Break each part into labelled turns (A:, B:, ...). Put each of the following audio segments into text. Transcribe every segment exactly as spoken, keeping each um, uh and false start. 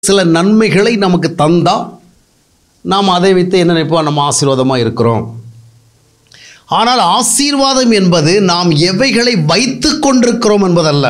A: சில நன்மைகளை நமக்கு தந்தால் நாம் அதை வைத்து என்ன நினைப்போம், நம்ம ஆசீர்வாதமாக இருக்கிறோம். ஆனால் ஆசீர்வாதம் என்பது நாம் எவைகளை வைத்து கொண்டிருக்கிறோம் என்பதல்ல.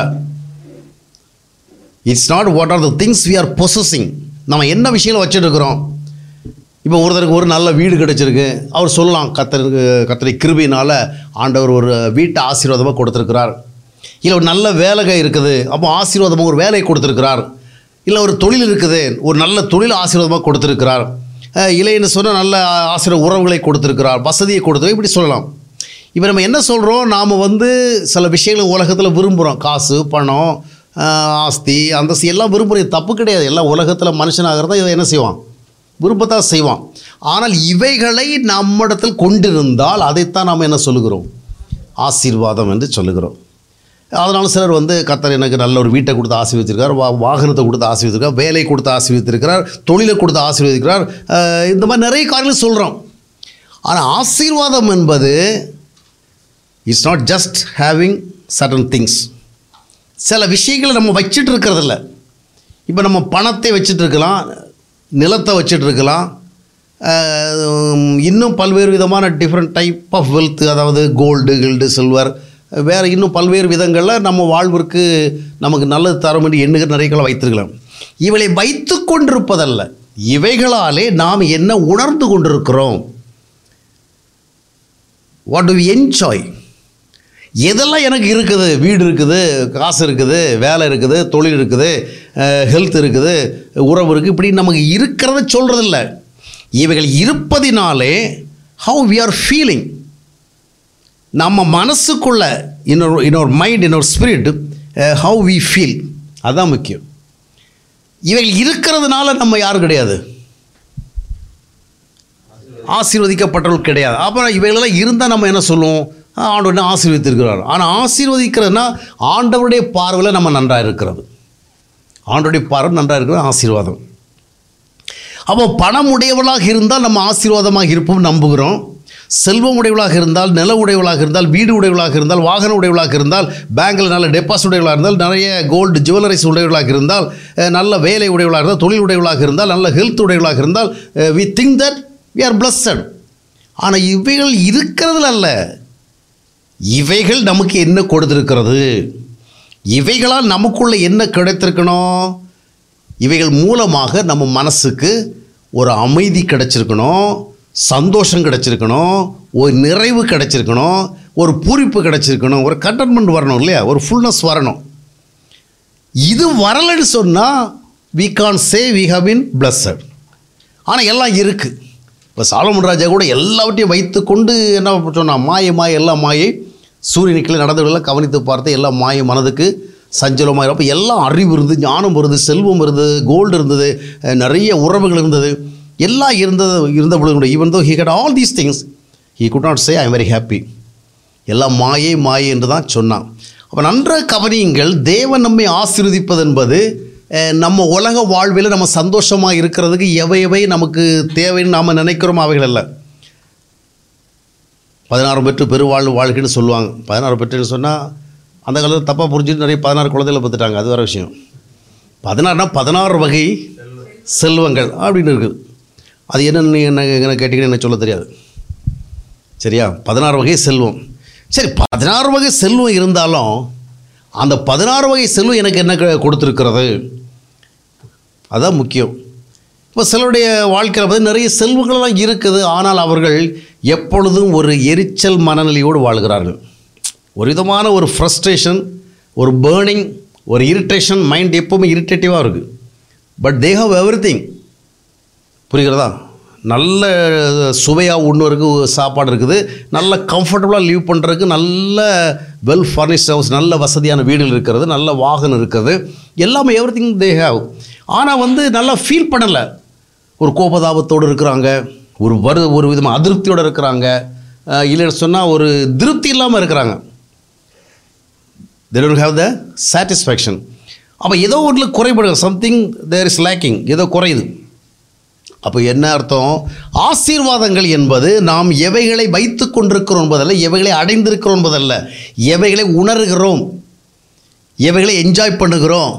A: It's not what are the things we are possessing. நம்ம என்ன விஷயங்களை வச்சுட்டு இருக்கிறோம். இப்போ ஒருத்தருக்கு ஒரு நல்ல வீடு கிடச்சிருக்கு, அவர் சொல்லலாம் கர்த்தருக்கு கர்த்தருடைய கிருபையினால் ஆண்டவர் ஒரு வீட்டை ஆசீர்வாதமாக கொடுத்துருக்கிறார். இல்லை ஒரு நல்ல வேலை இருக்குது, அப்போ ஆசீர்வாதமாக ஒரு வேலையை கொடுத்துருக்கிறார். இல்லை ஒரு தொழில் இருக்குது, ஒரு நல்ல தொழில் ஆசீர்வாதமாக கொடுத்துருக்கிறார். இல்லைன்னு சொன்னால் நல்ல ஆசீர்வாத உறவுகளை கொடுத்துருக்கிறார், வசதியை கொடுத்து இப்படி சொல்லலாம். இப்போ நம்ம என்ன சொல்கிறோம், நாம் வந்து சில விஷயங்கள் உலகத்தில் விரும்புகிறோம். காசு, பணம், ஆஸ்தி, அந்தஸ்து எல்லாம் விரும்புகிறது, தப்பு கிடையாது. எல்லாம் உலகத்தில் மனுஷனாகிறத இதை என்ன செய்வான், விருப்பத்தான் செய்வான். ஆனால் இவைகளை நம்மிடத்தில் கொண்டிருந்தால் அதைத்தான் நாம் என்ன சொல்லுகிறோம், ஆசீர்வாதம் என்று சொல்லுகிறோம். அதனால் சிலர் வந்து கர்த்தர் எனக்கு நல்ல ஒரு வீட்டை கொடுத்து ஆசீர்வதித்திருக்கார், வா வாகனத்தை கொடுத்து ஆசீர்வதித்திருக்கார், வேலை கொடுத்து ஆசீர்வதித்திருக்கிறார், தொழிலை கொடுத்து ஆசீர்வதிக்கிறார், இந்த மாதிரி நிறைய காரியங்கள் சொல்கிறோம். ஆனால் ஆசீர்வாதம் என்பது it's not just having certain things. சில விஷயங்களை நம்ம வச்சுட்டு இருக்கிறதில்ல. இப்போ நம்ம பணத்தை வச்சுட்டு இருக்கலாம், நிலத்தை வச்சுட்டு இருக்கலாம், இன்னும் பல்வேறு விதமான டிஃப்ரெண்ட் டைப் ஆஃப் வெல்த், அதாவது கோல்டு, கில்டு, சில்வர், வேறு இன்னும் பல்வேறு விதங்களில் நம்ம வாழ்விற்கு நமக்கு நல்லது தரும் என்று எண்ணுகிற நிறைய வைத்திருக்கலாம். இவளை வைத்து கொண்டிருப்பதல்ல, இவைகளாலே நாம் என்ன உணர்ந்து கொண்டிருக்கிறோம். What to we enjoy. எதெல்லாம் எனக்கு இருக்குது, வீடு இருக்குது, காசு இருக்குது, வேலை இருக்குது, தொழில் இருக்குது, ஹெல்த் இருக்குது, உறவு இருக்குது, இப்படி நமக்கு இருக்கிறத சொல்கிறதில்ல. இவைகள் இருப்பதினாலே ஹவு வி ஆர் ஃபீலிங், நம்ம மனசுக்குள்ள இன்னொரு இன்னொரு மைண்ட், இன்னொரு ஸ்பிரிட், ஹவு வி ஃபீல், அதுதான் முக்கியம். இவைகள் இருக்கிறதுனால நம்ம யாரும் கிடையாது, ஆசீர்வதிக்கப்பட்டவர்கள் கிடையாது. அப்புறம் இவைகளெல்லாம் இருந்தால் நம்ம என்ன சொல்லுவோம், ஆண்டவனை ஆசீர்வதித்திருக்கிறார். ஆனால் ஆசீர்வதிக்கிறதுனா ஆண்டவருடைய பார்வையில் நம்ம நன்றாக இருக்கிறது, ஆண்டவருடைய பார்வை நன்றாக இருக்கிறது ஆசீர்வாதம். அப்போ பணம் உடையவளாக இருந்தால் நம்ம ஆசீர்வாதமாக இருப்போம் நம்புகிறோம். செல்வம் உடையவளாக இருந்தால், நில உடையவளாக இருந்தால், வீடு உடையவளாக இருந்தால், வாகன உடையவளாக இருந்தால், பேங்கில் நல்ல டெபாசிட் உடையவளாக இருந்தால், நிறைய கோல்டு ஜுவல்லரிஸ் உடையவளாக இருந்தால், நல்ல வேலை உடையவளாக இருந்தால், தொழில் உடையவளாக இருந்தால், நல்ல ஹெல்த் உடையவளாக இருந்தால், we think that we are blessed. ஆனால் இவைகள் இருக்கிறதுல அல்ல, இவைகள் நமக்கு என்ன கொடுத்திருக்கிறது, இவைகளால் நமக்குள்ள என்ன கிடைத்திருக்கணும். இவைகள் மூலமாக நம்ம மனசுக்கு ஒரு அமைதி கிடைச்சிருக்கணும், சந்தோஷம் கிடைச்சிருக்கணும், ஒரு நிறைவு கிடைச்சிருக்கணும், ஒரு பூரிப்பு கிடைச்சிருக்கணும், ஒரு கண்டென்ட்மெண்ட் வரணும் இல்லையா, ஒரு ஃபுல்னஸ் வரணும். இது வரலைன்னு சொன்னால் we Khan say we have been blessed. ஆனால் எல்லாம் இருக்குது. இப்போ சாலமோன் ராஜா கூட எல்லாவற்றையும் வைத்து கொண்டு என்ன சொன்னால், மாயை மாயை எல்லாம் மாயை, சூரியனுக்குள்ளே நடந்தவர்களெல்லாம் கவனித்து பார்த்து எல்லாம் மாயை, மனதுக்கு சஞ்சலமாக இருப்போ எல்லாம் அறிவு இருந்து, ஞானம் இருந்தது, செல்வம் இருந்தது, கோல்டு இருந்தது, நிறைய உறவுகள் இருந்தது, எல்லாம் இருந்தது. இருந்த பொழுது even though he had all these things he could not say I am very happy. எல்லாம் மாயை மாயை என்று தான் சொன்னான். அப்போ நன்றாக கவனியுங்கள், தேவன் நம்மை ஆசீர்வதிப்பது என்பது நம்ம உலக வாழ்வில் நம்ம சந்தோஷமாக இருக்கிறதுக்கு எவை எவை நமக்கு தேவைன்னு நாம் நினைக்கிறோம் அவைகள் அல்ல. பதினாறு பெற்று பெருவாழ்வு வாழ்க்கைன்னு சொல்லுவாங்க. பதினாறு பெற்றுன்னு சொன்னால் அந்த காலத்தில் தப்பாக புரிஞ்சுட்டு நிறைய பதினாறு குழந்தைகளை பார்த்துட்டாங்க, அது வேறு விஷயம். பதினாறுனா பதினாறு வகை செல்வங்கள் அப்படின்னு இருக்குது. அது என்னென்னு என்ன என்ன கேட்டிங்கன்னு எனக்கு சொல்ல தெரியாது, சரியா. பதினாறு வகை செல்வம், சரி. பதினாறு வகை செல்வம் இருந்தாலும் அந்த பதினாறு வகை செல்வம் எனக்கு என்ன கொடுத்துருக்கிறது, அதுதான் முக்கியம். இப்போ சிலருடைய வாழ்க்கையில் பார்த்து நிறைய செல்வங்களெல்லாம் இருக்குது, ஆனால் அவர்கள் எப்பொழுதும் ஒரு எரிச்சல் மனநிலையோடு வாழ்கிறார்கள். ஒரு விதமான ஒரு ஃப்ரஸ்ட்ரேஷன், ஒரு பேர்னிங், ஒரு இரிட்டேஷன், மைண்ட் எப்போவுமே இரிட்டேட்டிவாக இருக்குது. But they have every thing, புரிகிறதா. நல்ல சுவையாக உண்ணுறதுக்கு சாப்பாடு இருக்குது, நல்ல கம்ஃபர்டபுளாக லீவ் பண்ணுறதுக்கு நல்ல வெல் ஃபர்னிஷ்ட் ஹவுஸ், நல்ல வசதியான வீடுகள் இருக்கிறது, நல்ல வாகனம் இருக்குது, எல்லாமே எவ்ரி திங் தே ஹேவ். ஆனால் வந்து நல்லா ஃபீல் பண்ணலை, ஒரு கோபதாபத்தோடு இருக்கிறாங்க, ஒரு வரு ஒரு விதமாக அதிருப்தியோடு இருக்கிறாங்க, இல்லைன்னு சொன்னால் ஒரு திருப்தி இல்லாமல் இருக்கிறாங்க. they don't have the satisfaction. அப்போ ஏதோ ஒன்று குறைபடுது, சம்திங் தேர் இஸ் லேக்கிங், ஏதோ குறையுது. அப்போ என்ன அர்த்தம், ஆசீர்வாதங்கள் என்பது நாம் எவைகளை வைத்து கொண்டிருக்கிறோம் என்பதல்ல, எவைகளை அடைந்திருக்கிறோம் என்பதல்ல, எவைகளை உணர்கிறோம், எவைகளை என்ஜாய் பண்ணுகிறோம்.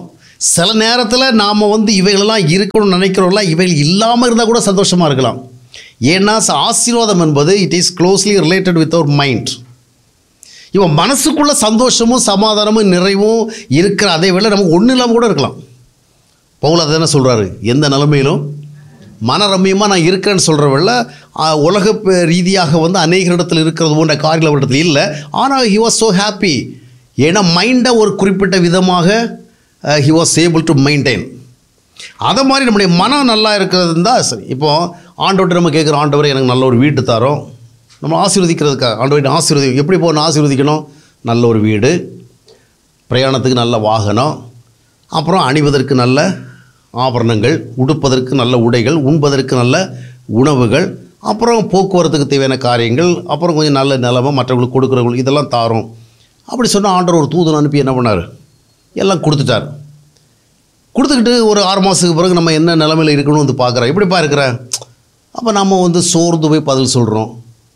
A: சில நேரத்தில் நாம் வந்து இவைகளெல்லாம் இருக்கணும்னு நினைக்கிறோம்ல, இவைகள் இல்லாமல் இருந்தால் கூட சந்தோஷமாக இருக்கலாம். ஏன்னா ஆசீர்வாதம் என்பது it is closely related with our mind. இவன் மனசுக்குள்ள சந்தோஷமும் சமாதானமும் நிறைவும் இருக்கிற அதே வேளை நமக்கு ஒன்றும் இல்லாமல் கூட இருக்கலாம். பவுல் அதை தானே சொல்கிறாரு, எந்த நிலைமையிலும் மனரம்யமாக நான் இருக்கிறேன்னு சொல்கிற வேளை உலக ரீதியாக வந்து அநேக இடத்துல இருக்கிறது போன்ற காரியங்கள் இடத்துல இல்லை. ஆனால் ஹி வாஸ் ஸோ ஹாப்பி. ஏன்னா மைண்டை ஒரு குறிப்பிட்ட விதமாக he was able to maintain. அதை மாதிரி நம்முடைய மனம் நல்லா இருக்கிறது தான் சரி. இப்போது ஆண்டவர்கிட்ட நம்ம கேட்குற, ஆண்டவரை எனக்கு நல்ல ஒரு வீட்டு தரோம், நம்ம ஆசீர்வதிக்கிறதுக்காக ஆண்டவர்கிட்ட ஆசீர்வதி எப்படி போகணும், ஆசீர்வதிக்கணும், நல்ல ஒரு வீடு, பிரயாணத்துக்கு நல்ல வாகனம், அப்புறம் அணிவதற்கு நல்ல ஆபரணங்கள், உடுப்பதற்கு நல்ல உடைகள், உண்பதற்கு நல்ல உணவுகள், அப்புறம் போக்குவரத்துக்கு தேவையான காரியங்கள், அப்புறம் கொஞ்சம் நல்ல நிலைமை மற்றவங்களுக்கு கொடுக்குறவங்களுக்கு இதெல்லாம் தாரோம். அப்படி சொன்னால் ஆண்டவர் ஒரு தூதன் அனுப்பி என்ன பண்ணார், எல்லாம் கொடுத்துட்டார். கொடுத்துக்கிட்டு ஒரு ஆறு மாதத்துக்கு பிறகு நம்ம என்ன நிலைமையில் இருக்கணும்னு வந்து பார்க்குறோம். எப்படிப்பா இருக்கிற, அப்போ நம்ம வந்து சோர்ந்து போய் பதில் சொல்கிறோம்,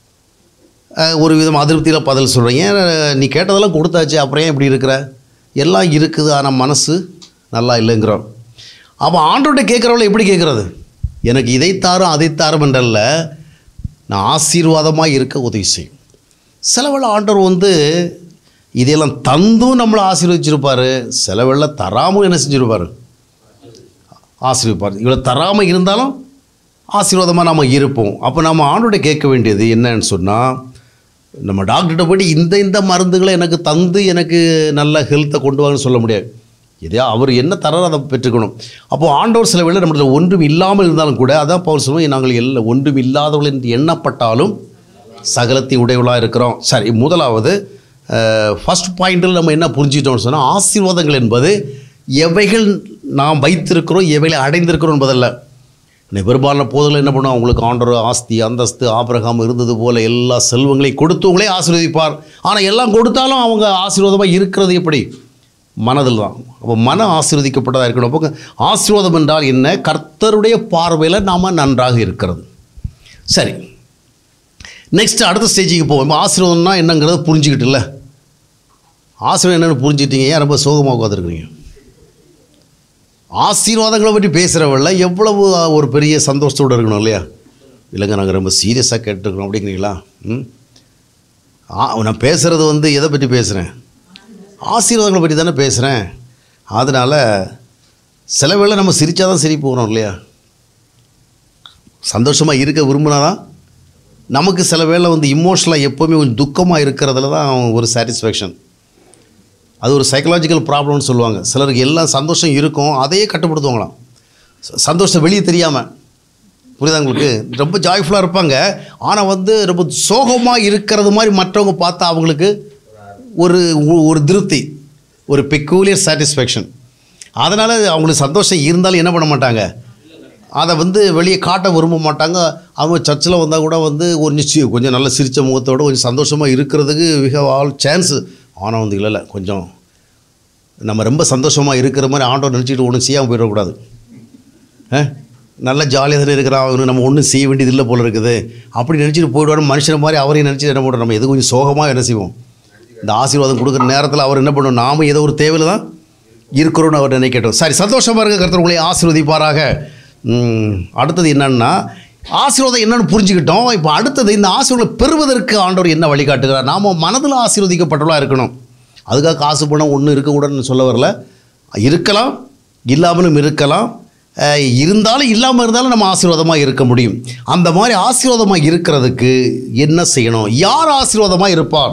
A: ஒரு விதம் அதிருப்தியில் பதில் சொல்கிறோம். ஏன் நீ கேட்டதெல்லாம் கொடுத்தாச்சு, அப்புறம் ஏன் இப்படி இருக்கிற, எல்லாம் இருக்குது ஆனால் மனசு நல்லா இல்லைங்கிறோம். அப்போ ஆண்டவர்கிட்ட கேட்குறவளை எப்படி கேட்குறது, எனக்கு இதைத்தாரும் அதைத்தாரும் என்றல்ல, நான் ஆசீர்வாதமாக இருக்க உதவி செய்யும். சிலவேளை ஆண்டவர் வந்து இதையெல்லாம் தந்தும் நம்மளை ஆசீர்வதிச்சிருப்பார், சிலவேளை தராமல் என்ன செஞ்சுருப்பார், ஆசீர்வதிப்பார். இவ்வளோ தராமல் இருந்தாலும் ஆசீர்வாதமாக நாம் இருப்போம். அப்போ நம்ம ஆண்டோட கேட்க வேண்டியது என்னன்னு சொன்னால், நம்ம டாக்டர்கிட்ட போய்ட்டு இந்த இந்த மருந்துகளை எனக்கு தந்து எனக்கு நல்ல ஹெல்த்தை கொண்டு வாங்கன்னு சொல்ல முடியாது. இதே அவர் என்ன தராரோ அதை பெற்றுக்கணும். அப்போது ஆண்டவர் சில வேளை நம்மள ஒன்றும் இல்லாமல் இருந்தாலும் கூட, அதான் பவுல் சொல்லுவோம், நாங்கள் எல்லாம் ஒன்றும் இல்லாதவர்கள் என்று எண்ணப்பட்டாலும் சகலத்தை உடையவளாக இருக்கிறோம். சரி, முதலாவது ஃபஸ்ட் பாயிண்டில் நம்ம என்ன புரிஞ்சுக்கிட்டோம்னு சொன்னால், ஆசீர்வாதங்கள் என்பது எவைகள் நாம் வைத்திருக்கிறோம் எவைகளை அடைந்திருக்கிறோம் என்பதல்ல. பெரும்பாலான போதில் என்ன பண்ணுவோம், அவங்களுக்கு ஆண்டவர் ஆஸ்தி அந்தஸ்து ஆபிரகாம் இருந்தது போல் எல்லா செல்வங்களையும் கொடுத்தவங்களே ஆசீர்வதிப்பார். ஆனால் எல்லாம் கொடுத்தாலும் அவங்க ஆசீர்வாதமாக இருக்கிறது எப்படி, மனதில் தான். அப்போ மன ஆசீர்வதிக்கப்பட்டதாக இருக்கணும். அப்போ ஆசீர்வாதம் என்றால் என்ன, கர்த்தருடைய பார்வையில் நாம் நன்றாக இருக்கிறது. சரி, நெக்ஸ்ட் அடுத்த ஸ்டேஜுக்கு போவோம். இப்போ ஆசீர்வாதம்னா என்னங்கிறத புரிஞ்சுக்கிட்டு இல்லை, ஆசீர்வாதம் என்னென்னு புரிஞ்சுக்கிட்டீங்க, ஏன் ரொம்ப சோகமாக உட்காந்துருக்குறீங்க. ஆசீர்வாதங்களை பற்றி பேசுகிறவள்ள எவ்வளவு ஒரு பெரிய சந்தோஷத்தோடு இருக்கணும் இல்லையா. இல்லைங்க நாங்கள் ரொம்ப சீரியஸாக கேட்டுருக்கோம் அப்படிங்கிறீங்களா. ம் நான் பேசுகிறது வந்து எதை பற்றி பேசுகிறேன், ஆசீர்வாதங்களை பற்றி தானே பேசுகிறேன். அதனால் சில வேளை நம்ம சிரித்தா தான் சிரிப்பு போகிறோம் இல்லையா. சந்தோஷமாக இருக்க விரும்பினா தான் நமக்கு சில வேளை வந்து இமோஷனலாக எப்போவுமே கொஞ்சம் துக்கமாக இருக்கிறதுல தான் ஒரு சாட்டிஸ்ஃபேக்ஷன். அது ஒரு சைக்கலாஜிக்கல் ப்ராப்ளம்னு சொல்லுவாங்க. சிலருக்கு எல்லாம் சந்தோஷம் இருக்கும், அதையே கட்டுப்படுத்துவாங்களாம், சந்தோஷம் வெளியே தெரியாமல். புரியுதா உங்களுக்கு, ரொம்ப ஜாய்ஃபுல்லாக இருப்பாங்க, ஆனால் வந்து ரொம்ப சோகமாக இருக்கிறது மாதிரி மற்றவங்க பார்த்தா அவங்களுக்கு ஒரு ஒரு திருப்தி, ஒரு பெக்கூலியர் சாட்டிஸ்ஃபேக்ஷன். அதனால் அவங்களுக்கு சந்தோஷம் இருந்தாலும் என்ன பண்ண மாட்டாங்க, அதை வந்து வெளியே காட்ட விரும்ப மாட்டாங்க. அவங்க சர்ச்சில் வந்தால் கூட வந்து ஒரு நிச்சயம் கொஞ்சம் நல்ல சிரித்த முகத்தோடு கொஞ்சம் சந்தோஷமாக இருக்கிறதுக்கு மிக ஆல் சான்ஸு. ஆனால் வந்து இல்லை இல்லை கொஞ்சம் நம்ம ரொம்ப சந்தோஷமாக இருக்கிற மாதிரி ஆண்டவர் நினச்சிட்டு ஒன்றும் செய்யாமல் போயிடக்கூடாது. நல்லா ஜாலியாக தானே இருக்கிறான், அவனு நம்ம ஒன்றும் செய்ய வேண்டியது இல்லை போல் இருக்குது அப்படி நினச்சிட்டு போயிடுவாரு. மனுஷனை மாதிரி அவரையும் நினச்சிட்டு என்ன பண்ணுறோம், நம்ம எது கொஞ்சம் சோகமாக என்ன செய்வோம், இந்த ஆசீர்வாதம் கொடுக்குற நேரத்தில் அவர் என்ன பண்ணுவோம், நாம் ஏதோ ஒரு தேவையில் தான் இருக்கிறோன்னு அவர் நினைக்கட்டும். சரி, சந்தோஷமாக இருக்க கர்த்தர் உங்களை ஆசீர்வதிப்பாராக. அடுத்தது என்னன்னா, ஆசீர்வாதம் என்னென்னு புரிஞ்சுக்கிட்டோம். இப்போ அடுத்தது இந்த ஆசீர்வாதம் பெறுவதற்கு ஆண்டவர் என்ன வழிகாட்டுகிறார். நாம் மனதில் ஆசீர்வதிக்கப்பட்டவளாக இருக்கணும். அதுக்காக காசு பணம் ஒன்றும் இருக்கக்கூடாதுன்னு சொல்ல வரல, இருக்கலாம் இல்லாமலும் இருக்கலாம், இருந்தாலும் இல்லாமல் இருந்தாலும் நம்ம ஆசீர்வாதமாக இருக்க முடியும். அந்த மாதிரி ஆசீர்வாதமாக இருக்கிறதுக்கு என்ன செய்யணும், யார் ஆசீர்வாதமாக இருப்பார்,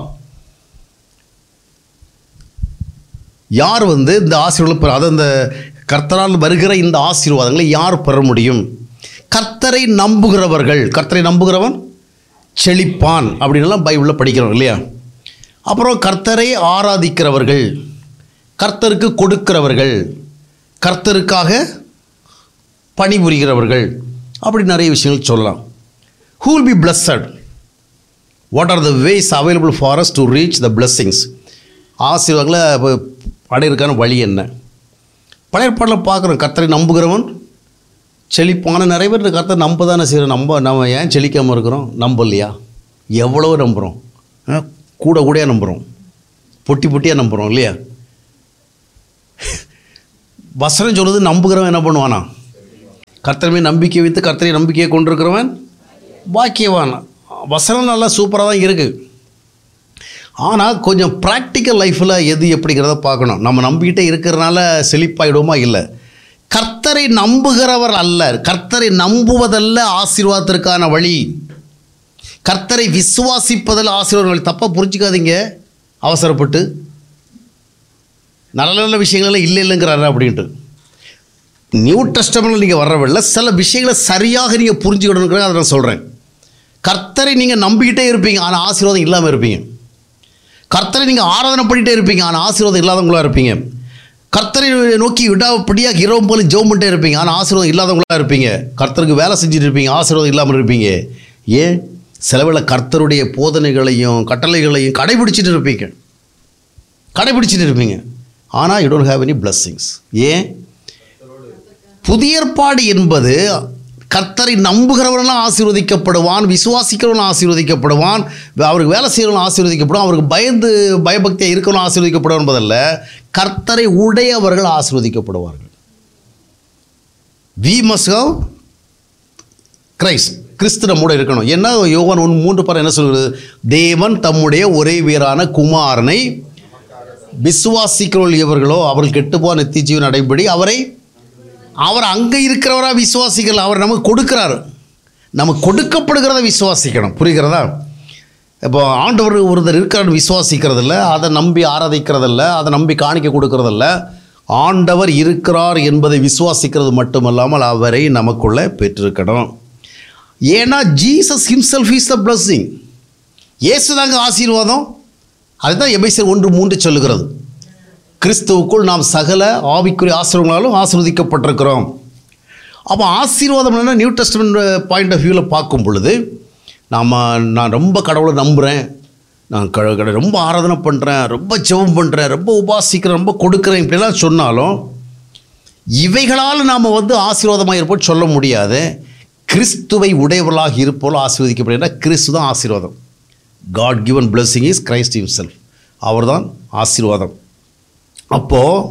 A: யார் வந்து இந்த ஆசீர்வாதம் அதை இந்த கர்த்தரால் வருகிற இந்த ஆசீர்வாதங்களை யார் பெற முடியும். கர்த்தரை நம்புகிறவர்கள், கர்த்தரை நம்புகிறவன் செழிப்பான் அப்படின்லாம் பைபிளில் படிக்கிறோம் இல்லையா. அப்புறம் கர்த்தரை ஆராதிக்கிறவர்கள், கர்த்தருக்கு கொடுக்கிறவர்கள், கர்த்தருக்காக பணிபுரிகிறவர்கள், அப்படி நிறைய விஷயங்கள் சொல்லலாம். who will be blessed, what are the ways available for us to reach the blessings. ஆசீர்வாதங்களை அடையிறதுக்கான வழி என்ன. பழைய பாடலில் பார்க்குறோம், கர்த்தரை நம்புகிறவன் செழிப்பான. நிறைய பேர் கர்த்தரை நம்ப தானே செய்கிறோம். நம்ப நம்ம ஏன் செழிக்காமல் இருக்கிறோம், நம்பலையா, எவ்வளோ நம்புகிறோம், கூட கூடையாக நம்புகிறோம், பொட்டி பொட்டியாக நம்புகிறோம் இல்லையா. வசனம் சொல்லுது நம்புகிறவன் என்ன பண்ணுவானா? கர்த்தர் மேல் நம்பிக்கை வைத்து கர்த்தரை நம்பிக்கையை கொண்டிருக்கிறவன் பாக்கியவான். வசனம் நல்லா சூப்பராக தான் இருக்குது. ஆனால் கொஞ்சம் ப்ராக்டிக்கல் லைஃப்பில் எது எப்படிங்கிறத பார்க்கணும். நம்ம நம்பிக்கிட்டே இருக்கிறதுனால செழிப்பாயிடுவோமா? இல்லை. கர்த்தரை நம்புகிறவர் அல்ல, கர்த்தரை நம்புவதல்ல ஆசீர்வாதத்திற்கான வழி. கர்த்தரை விசுவாசிப்பதில் ஆசீர்வாதம் வழி. தப்பாக புரிஞ்சிக்காதீங்க அவசரப்பட்டு. நல்ல நல்ல விஷயங்கள்லாம் இல்லை இல்லைங்கிறாரு அப்படின்ட்டு. நியூ டெஸ்டமெண்ட்டில் நீங்கள் வர்றவில்லை, சில விஷயங்களை சரியாக நீங்கள் புரிஞ்சுக்கணுங்கிறத அதை நான் சொல்கிறேன். கர்த்தரை நீங்கள் நம்பிக்கிட்டே இருப்பீங்க, ஆனால் ஆசீர்வாதம் இல்லாமல் இருப்பீங்க. கர்த்தரை நீங்கள் ஆராதனை பண்ணிகிட்டே இருப்பீங்க, ஆனால் ஆசீர்வாதம் இல்லாதவங்களாக இருப்பீங்க. கர்த்தரை நோக்கி விடாப்படியாக இரவும் போல ஜெபம் பண்ணிட்டே இருப்பீங்க, ஆனால் ஆசீர்வாதம் இல்லாதவங்களாக இருப்பீங்க. கர்த்தருக்கு வேலை செஞ்சுட்டு இருப்பீங்க, ஆசீர்வாதம் இல்லாமல் இருப்பீங்க. ஏன்? சிலவேளை கர்த்தருடைய போதனைகளையும் கட்டளைகளையும் கடைபிடிச்சிட்டு இருப்பீங்க கடைபிடிச்சிட்டு இருப்பீங்க ஆனால் you don't have any blessings. ஏன்? புதிய ஏற்பாடு என்பது கர்த்தரை நம்புகிறவரெல்லாம் ஆசீர்வதிக்கப்படுவான், விசுவாசிக்கிறவன் ஆசீர்வதிக்கப்படுவான், அவருக்கு வேலை செய்கிறவன் ஆசீர்வதிக்கப்படுவான், அவருக்கு பயந்து பயபக்தியாக இருக்கிறவன் ஆசீர்வதிக்கப்படுவான் என்பதல்ல, கர்த்தரை உடையவர்கள் ஆசீர்வதிக்கப்படுவார்கள். We must have Christ. கிறிஸ்து நம்முடைய இருக்கணும். ஏன்னா யோவான் ஒன்று மூன்று பார் என்ன சொல்கிறது? தேவன் தம்முடைய ஒரே வீரான குமாரனை விசுவாசிக்கிறவர்கள் எவர்களோ அவர்கள் கெட்டுப்போன நித்திய ஜீவன் அடைபடி அவரை அவர் அங்கே இருக்கிறவராக விசுவாசிக்கல, அவர் நமக்கு கொடுக்குறாரு. நமக்கு கொடுக்கப்படுகிறத விசுவாசிக்கணும். புரிகிறதா? இப்போ ஆண்டவர் ஒருத்தர் இருக்கிறான்னு விசுவாசிக்கிறதில்ல, அதை நம்பி ஆராதிக்கிறதில்ல, அதை நம்பி காணிக்க கொடுக்கறதில்ல. ஆண்டவர் இருக்கிறார் என்பதை விசுவாசிக்கிறது மட்டுமல்லாமல் அவரை நமக்குள்ளே பெற்றிருக்கணும். ஏன்னா Jesus himself is the blessing. இயேசு தாங்க ஆசீர்வாதம். அதுதான் எபேசியர் ஒன்று மூன்று சொல்லுகிறது. கிறிஸ்துவுக்குள் நாம் சகல ஆவிக்குரிய ஆசீர்வாதங்களாலும் ஆசீர்வதிக்கப்பட்டிருக்கிறோம். அப்போ ஆசீர்வாதம் என்னன்னா நியூ டெஸ்டமெண்ட் பாயிண்ட் ஆஃப் வியூவில் பார்க்கும் பொழுது நாம் நான் ரொம்ப கடவுளை நம்புகிறேன், நான் க கடை ரொம்ப ஆராதனை பண்ணுறேன், ரொம்ப ஜெபம் பண்ணுறேன், ரொம்ப உபாசிக்கிறேன், ரொம்ப கொடுக்குறேன் இப்படிலாம் சொன்னாலும் இவைகளால் நாம் வந்து ஆசீர்வாதமாக இருப்போம் சொல்ல முடியாது. கிறிஸ்துவை உடையவர்களாக இருப்போல் ஆசீர்வதிக்கப்படுகிற கிறிஸ்து தான் ஆசீர்வாதம். God given blessing is Christ himself. அவர் தான் ஆசீர்வாதம். அப்போது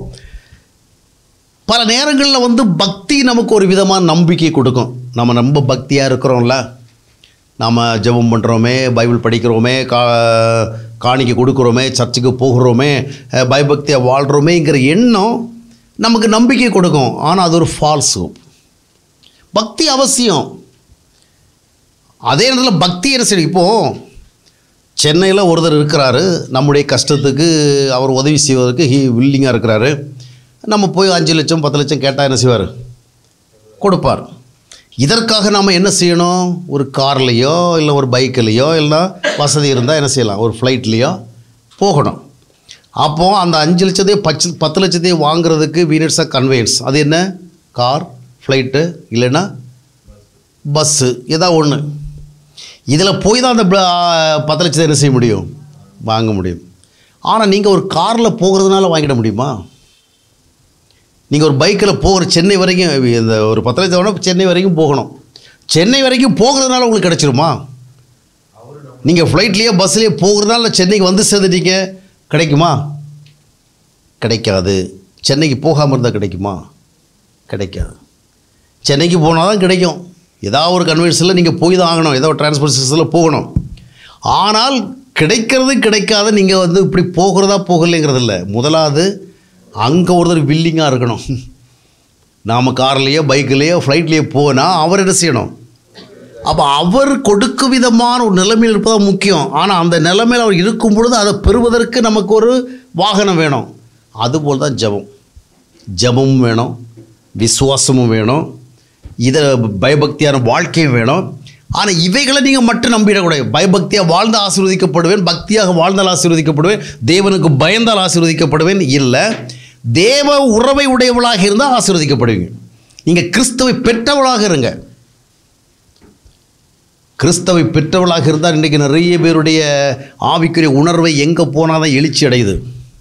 A: பல நேரங்களில் வந்து பக்தி நமக்கு ஒரு விதமான நம்பிக்கை கொடுக்கும். நம்ம ரொம்ப பக்தியாக இருக்கிறோம்ல, நாம் ஜெபம் பண்ணுறோமே, பைபிள் படிக்கிறோமே, கா காணிக்கை கொடுக்குறோமே, சர்ச்சுக்கு போகிறோமே, பயபக்தியாக வாழ்கிறோமேங்கிற எண்ணம் நமக்கு நம்பிக்கை கொடுக்கும். ஆனால் அது ஒரு ஃபால்ஸ் ஹோப். பக்தி அவசியம். அதே நேரத்தில் பக்தி என்ன செய்யும்? இப்போது சென்னையில் ஒருத்தர் இருக்கிறாரு, நம்முடைய கஷ்டத்துக்கு அவர் உதவி செய்வதற்கு ஹி வில்லிங்காக இருக்கிறாரு. நம்ம போய் அஞ்சு லட்சம் பத்து லட்சம் கேட்டால் என்ன செய்வார்? கொடுப்பார். இதற்காக நாம் என்ன செய்யணும்? ஒரு கார்லேயோ இல்லை ஒரு பைக்கிலையோ இல்லை வசதி இருந்தால் என்ன செய்யலாம்? ஒரு ஃப்ளைட்லேயோ போகணும். அப்போது அந்த அஞ்சு லட்சத்தையும் பச்சு பத்து லட்சத்தையும் வாங்குறதுக்கு வி நீட்ஸ் அ கன்வெயன்ஸ். அது என்ன? கார், ஃப்ளைட்டு, இல்லைன்னா பஸ்ஸு, ஏதாவது ஒன்று. இதில் போய் தான் அந்த பத்து லட்சத்தை என்ன செய்ய முடியும்? வாங்க முடியும். ஆனால் நீங்கள் ஒரு காரில் போகிறதுனால வாங்கிட முடியுமா? நீங்கள் ஒரு பைக்கில் போகிற சென்னை வரைக்கும் இந்த ஒரு பத்து லட்சம் வேணால் சென்னை வரைக்கும் போகணும். சென்னை வரைக்கும் போகிறதுனால உங்களுக்கு கிடச்சிருமா? நீங்கள் ஃப்ளைட்லேயே பஸ்லேயே போகிறதுனால சென்னைக்கு வந்து சேர்ந்துட்டீங்க, கிடைக்குமா? கிடைக்காது. சென்னைக்கு போகாமல் இருந்தால் கிடைக்குமா? கிடைக்காது. சென்னைக்கு போனால் தான் கிடைக்கும். ஏதாவது ஒரு கன்வென்ஷனில் நீங்கள் போய் தான் ஆகணும், ஏதோ ஒரு டிரான்ஸ்போர்ட் சிஸ்டத்தில் போகணும். ஆனால் கிடைக்கிறது கிடைக்காத நீங்கள் வந்து இப்படி போகிறதா போகலைங்கிறது இல்லை. முதலாவது அங்கே ஒருத்தர் வில்லிங்காக இருக்கணும். நாம் கார்லேயோ பைக்கிலேயோ ஃப்ளைட்லேயோ போனால் அவர் என்ன செய்யணும்? அப்போ அவர் கொடுக்கும் விதமான ஒரு நிலைமையில் இருப்பதாக முக்கியம். ஆனால் அந்த நிலைமையில் அவர் இருக்கும் பொழுது அதை பெறுவதற்கு நமக்கு ஒரு வாகனம் வேணும். அதுபோல் தான் ஜெபம். ஜெபமும் வேணும், விசுவாசமும் வேணும், இதை பயபக்தியான வாழ்க்கையும் வேணும். ஆனால் இவைகளை நீங்கள் மட்டும் நம்பிடக்கூடாது. பயபக்தியாக வாழ்ந்து ஆசீர்வதிக்கப்படுவேன், பக்தியாக வாழ்ந்தால் ஆசீர்வதிக்கப்படுவேன், தேவனுக்கு பயந்தால் ஆசீர்வதிக்கப்படுவேன் இல்லை. தேவ உறவை உடையவளாக இருந்தால் ஆசீர்வதிக்கப்படுவீங்க. நீங்கள் கிறிஸ்துவை பெற்றவளாக இருங்க. கிறிஸ்தவை பெற்றவளாக இருந்தால் இன்றைக்கி நிறைய பேருடைய ஆவிக்குரிய உணர்வை எங்கே போனால் தான் எழுச்சி அடையுது,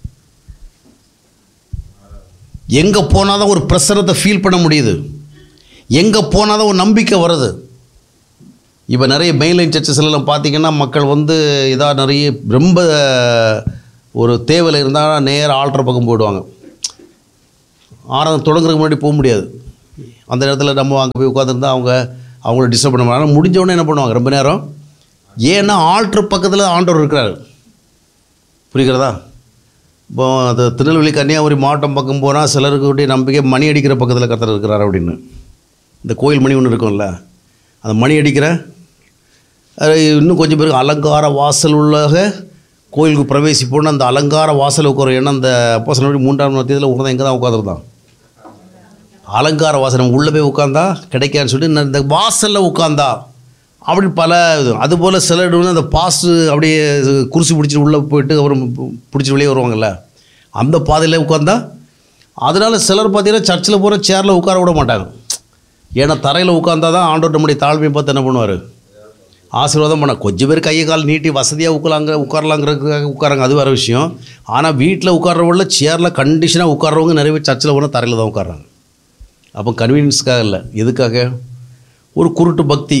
A: எங்கே போனால் தான் ஒரு பிரசரத்தை ஃபீல் பண்ண முடியுது, எங்கே போனால் தான் ஒரு நம்பிக்கை வருது. இப்போ நிறைய மெயின்லைன் சர்ச்சஸ்லாம் பார்த்திங்கன்னா மக்கள் வந்து இதாக நிறைய ரொம்ப ஒரு தேவையில் இருந்தால் நேராக ஆல்டர் பக்கம் போயிடுவாங்க. ஆராதனை தொடங்குறதுக்கு முன்னாடி போக முடியாது. அந்த நேரத்தில் நம்ம அங்கே போய் உட்காந்துருந்தா அவங்க அவங்கள டிஸ்டர்ப் பண்ண முடியாது. முடிஞ்சவொடனே என்ன பண்ணுவாங்க ரொம்ப நேரம், ஏன்னா ஆல்ட்ரு பக்கத்தில் ஆண்டவர் இருக்கிறார். புரிகிறதா? இப்போ அது திருநெல்வேலி கன்னியாகுமரி மாவட்டம் பக்கம் போனால் சிலருக்கு நம்பிக்கை மணி அடிக்கிற பக்கத்தில் கர்த்தர் இருக்கிறார் அப்படின்னு. இந்த கோயில் மணி ஒன்று இருக்கும்ல, அந்த மணி அடிக்கிற இன்னும் கொஞ்சம் பேருக்கு அலங்கார வாசல் உள்ளாக கோயிலுக்கு பிரவேசிப்போன்னு அந்த அலங்கார வாசல் உட்காரும். ஏன்னா அந்த அப்போ சொன்ன மூன்றாம் தேதியில் உட்காந்து எங்கே தான் உட்காந்துருந்தான் அலங்கார வாசல். உள்ளே போய் உட்காந்தா கிடைக்கான்னு சொல்லிட்டு இந்த வாசலில் உட்காந்தா அப்படி பல இது. அதுபோல் சில இடம் அந்த பாஸ்ட் அப்படியே குருசி பிடிச்சிட்டு உள்ளே போயிட்டு அப்புறம் பிடிச்சிட்டு வெளியே வருவாங்கள்ல, அந்த பாதையில் உட்காந்தா. அதனால் சிலர் பார்த்தீங்கன்னா சர்ச்சில் போகிற சேரில் உட்கார விட மாட்டாங்க. ஏன்னா தரையில் உட்காந்தா தான் ஆண்டவர் நம்முடைய தாழ்மையை பார்த்து என்ன பண்ணுவார், ஆசீர்வாதம் பண்ண. கொஞ்சம் பேர் கையை கால் நீட்டி வசதியாக உட்காரலாங்க உட்காரலாங்கிறதுக்காக உட்காராங்க, அது வேறு விஷயம். ஆனால் வீட்டில் உட்கார்றவங்கள சேரில் கண்டிஷனாக உட்கார்றவங்க நிறைய பேர் சர்ச்சில் போனால் தரையில் தான் உட்கார்றாங்க. அப்போ கன்வீனியன்ஸுக்காக இல்லை, எதுக்காக? ஒரு குருட்டு பக்தி.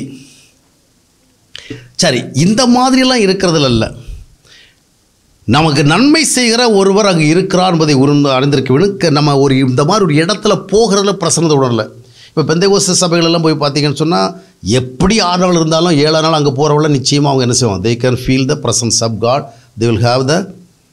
A: சரி, இந்த மாதிரியெல்லாம் இருக்கிறதுல இல்லை. நமக்கு நன்மை செய்கிற ஒருவர் அங்கே இருக்கிறார் என்பதை உணர்ந்து அறிந்திருக்க வேண்டும். நம்ம ஒரு இந்த மாதிரி ஒரு இடத்துல போகிறதுல பிரசன்னத்தை உணரல. இப்போ பெந்தேகோஸ்து சபைகளெல்லாம் போய் பார்த்தீங்கன்னு சொன்னால் எப்படி ஆறு நாள் இருந்தாலும் ஏழு நாள் அங்கே போகிறவங்கள நிச்சயமாக அவங்க என்ன செய்வாங்க, they can feel the presence of God, they will have the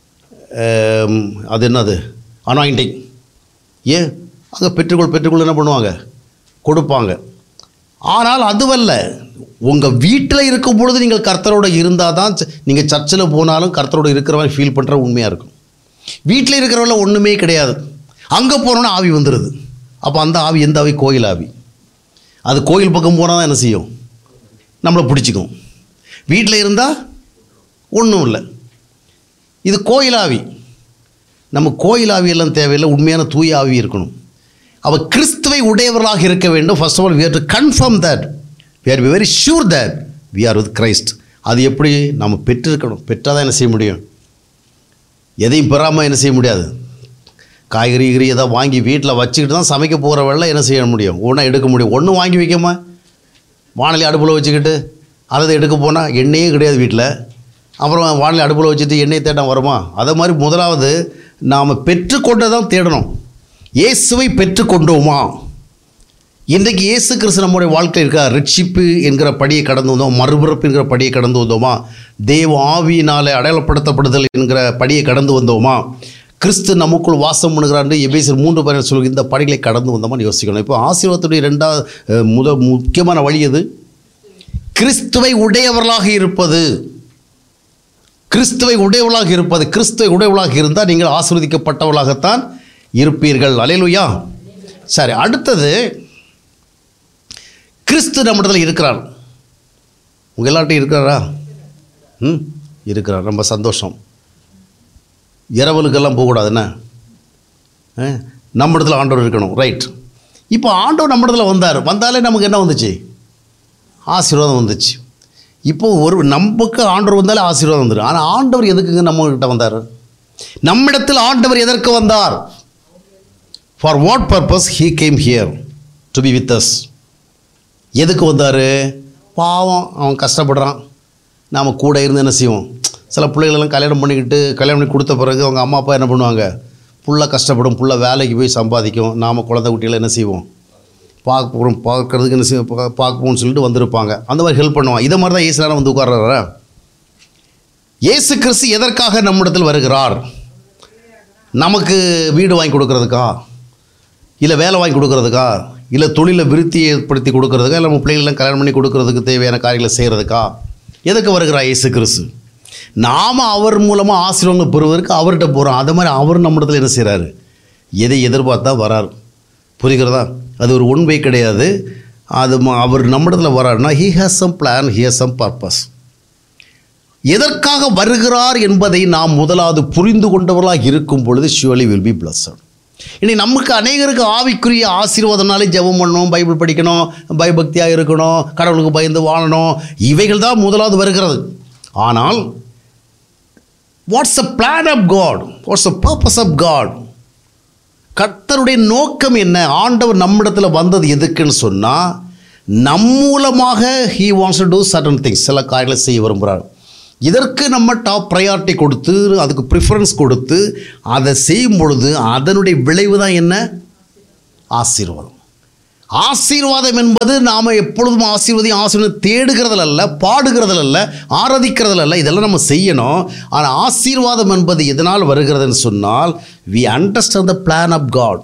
A: அது என்னது அனாயிண்டிங். ஏன் அங்கே பெற்றுக்கொள் பெற்றுக்கொள் என்ன பண்ணுவாங்க, கொடுப்பாங்க. ஆனால் அதுவல்ல, உங்கள் வீட்டில் இருக்கும் பொழுது நீங்கள் கர்த்தரோடு இருந்தால் தான் நீங்கள் சர்ச்சில் போனாலும் கர்த்தரோடு இருக்கிறவங்க ஃபீல் பண்ணுற உண்மையாக இருக்கும். வீட்டில் இருக்கிறவங்கள ஒன்றுமே கிடையாது, அங்கே போனோன்னா ஆவி வந்துடுது. அப்போ அந்த ஆவி எந்த ஆவி? கோயில் ஆவி. அது கோயில் பக்கம் போனால் தான் என்ன செய்யும், நம்மளை பிடிச்சிக்கும். வீட்டில் இருந்தால் ஒன்றும் இல்லை. இது கோயில் ஆவி. நம்ம கோயில் ஆவியெல்லாம் தேவையில்லை, உண்மையான தூய ஆவி இருக்கணும். அவள் கிறிஸ்துவை உடையவர்களாக இருக்க வேண்டும். First of all we have to confirm that we are very sure that we are with Christ. அது எப்படி நம்ம பெற்றிருக்கணும். பெற்றால் தான் என்ன செய்ய முடியும், எதையும் பெறாமல் என்ன செய்ய முடியாது. காய்கறி கறி எதாவது வாங்கி வீட்டில் வச்சுக்கிட்டு தான் சமைக்க போகிற வேலை என்ன செய்ய முடியும், ஒன்றா எடுக்க முடியும். ஒன்றும் வாங்கி வைக்காமல் வானொலி அடுப்பில் வச்சுக்கிட்டு அதை எடுக்க போனால் எண்ணெயே கிடையாது வீட்டில். அப்புறம் வானொலி அடுப்பில் வச்சுட்டு எண்ணெய் தேட்டம் வருமா? அதை மாதிரி முதலாவது நாம் பெற்றுக்கொண்டு தான் தேடணும். இயேசுவை பெற்றுக்கொண்டோமா? இன்றைக்கு இயேசு கிறிஸ்து நம்முடைய வாழ்க்கை இருக்கா? ரட்சிப்பு என்கிற படியை கடந்து வந்தோம், மறுபிறப்பு என்கிற படியை கடந்து வந்தோமா? தேவ ஆவியினாலே அடையாளப்படுத்தப்படுதல் என்கிற படியை கடந்து வந்தோமா? கிறிஸ்து நமக்குள் வாசம் பண்ணுகிறான்னு எபேசியர் மூன்று பேர் சொல்லி இந்த படிகளை கடந்து வந்தோமான்னு யோசிக்கணும். இப்போ ஆசீர்வாதத்துடைய ரெண்டாவது முத முக்கியமான வழி எது? கிறிஸ்துவை உடையவர்களாக இருப்பது. கிறிஸ்துவை உடையவர்களாக இருப்பது. கிறிஸ்துவை உடையவர்களாக இருந்தால் நீங்கள் ஆசீர்வதிக்கப்பட்டவர்களாகத்தான் இருப்பீர்கள். அல்லேலூயா. சரி, அடுத்தது கிறிஸ்து நம்மிடத்தில் இருக்கிறார். உங்கள் எல்லார்ட்டையும் இருக்கிறாரா? ம் இருக்கிறார். ரொம்ப சந்தோஷம். இரவலுக்கெல்லாம் போகக்கூடாது. என்ன நம்ம இடத்துல ஆண்டவர் இருக்கணும். ரைட். இப்போ ஆண்டவர் நம்ம இடத்துல வந்தார். வந்தாலே நமக்கு என்ன வந்துச்சு? ஆசீர்வாதம் வந்துச்சு. இப்போது ஒரு நமக்கு ஆண்டவர் வந்தாலே ஆசீர்வாதம் வந்துடும். ஆனால் ஆண்டவர் எதுக்குங்க நம்மகிட்ட வந்தார்? நம்மிடத்தில் ஆண்டவர் எதற்கு வந்தார்? For what purpose he came here to be with us. எதுக்கு வந்தார்? பாவம், அவன் கஷ்டப்படுறான், நாம் கூட இருந்து என்ன செய்வோம்? சில பிள்ளைகளெல்லாம் கல்யாணம் பண்ணிக்கிட்டு கல்யாணம் பண்ணி கொடுத்த பிறகு அவங்க அம்மா அப்பா என்ன பண்ணுவாங்க, புள்ள கஷ்டப்படும், புள்ள வேலைக்கு போய் சம்பாதிக்கும், நாம் குழந்தை குட்டிகளை என்ன செய்வோம், பார்க்க போகிறோம், பார்க்குறதுக்கு என்ன செய்வோம், பார்ப்போம்னு சொல்லிட்டு வந்திருப்பாங்க. அந்த மாதிரி ஹெல்ப் பண்ணுவாங்க. இதை மாதிரி தான் இயேசு நேரம் வந்து உட்கார்றாரா? இயேசு கிறிஸ்து எதற்காக நம்மிடத்தில் வருகிறார்? நமக்கு வீடு வாங்கி கொடுக்கறதுக்கா, இல்லை வேலை வாங்கி கொடுக்கறதுக்கா, இல்லை தொழிலை விருத்தி ஏற்படுத்தி கொடுக்கறதுக்கா, இல்லை நம்ம பிள்ளைகளெலாம் கல்யாணம் பண்ணி கொடுக்கறதுக்கு தேவையான காரியங்களை செய்கிறதுக்கா? எதுக்கு வருகிறார் இயேசு கிறிஸ்து? நாம் அவர் மூலமாக ஆசீர்வாதம் பெறுவதற்கு அவர்கிட்ட போகிறோம். அது மாதிரி அவர் நம்மிடத்தில் என்ன செய்கிறாரு? எதை எதிர்பார்த்தா வரார். புரிகிறதா? அது ஒரு ஒன் வே கிடையாது. அது அவர் நம்மிடத்தில் வராருன்னா he has some plan, he has some purpose. எதற்காக வருகிறார் என்பதை நாம் முதலாவது புரிந்து கொண்டவர்களாக இருக்கும் பொழுது ஷுவர்லி வில் பி பிளஸ்ட். இனி நமக்கு அநேகருக்கு ஆவிக்குரிய ஆசீர்வாதம்னாலே ஜெபம் பண்ணணும், பைபிள் படிக்கணும், பயபக்தியாக இருக்கணும், கடவுளுக்கு பயந்து வாழணும், இவைகள் தான் முதலாவது வருகிறது. ஆனால் what's the plan of God? What's the purpose of God? கர்த்தருடைய நோக்கம் என்ன? ஆண்டவர் நம்மிடத்தில் வந்தது எதுக்குன்னு சொன்னால், நம் மூலமாக he wants to do certain things, சில காரியங்களை செய்ய விரும்புகிறார். இதற்கு நம்ம டாப் ப்ரையாரிட்டி கொடுத்து அதுக்கு ப்ரிஃபரன்ஸ் கொடுத்து அதை செய்யும் பொழுது அதனுடைய விளைவு தான் என்ன? ஆசீர்வாதம். ஆசீர்வாதம் என்பது நாம் எப்பொழுதும் ஆசீர்வாதம் ஆசீர்வாதம் தேடுகிறதில் அல்ல, பாடுகிறதில் அல்ல, ஆராதிக்கிறதில் அல்ல, இதெல்லாம் நம்ம செய்யணும். ஆனால் ஆசீர்வாதம் என்பது எதனால் வருகிறதுன்னு சொன்னால், we understand the plan of God.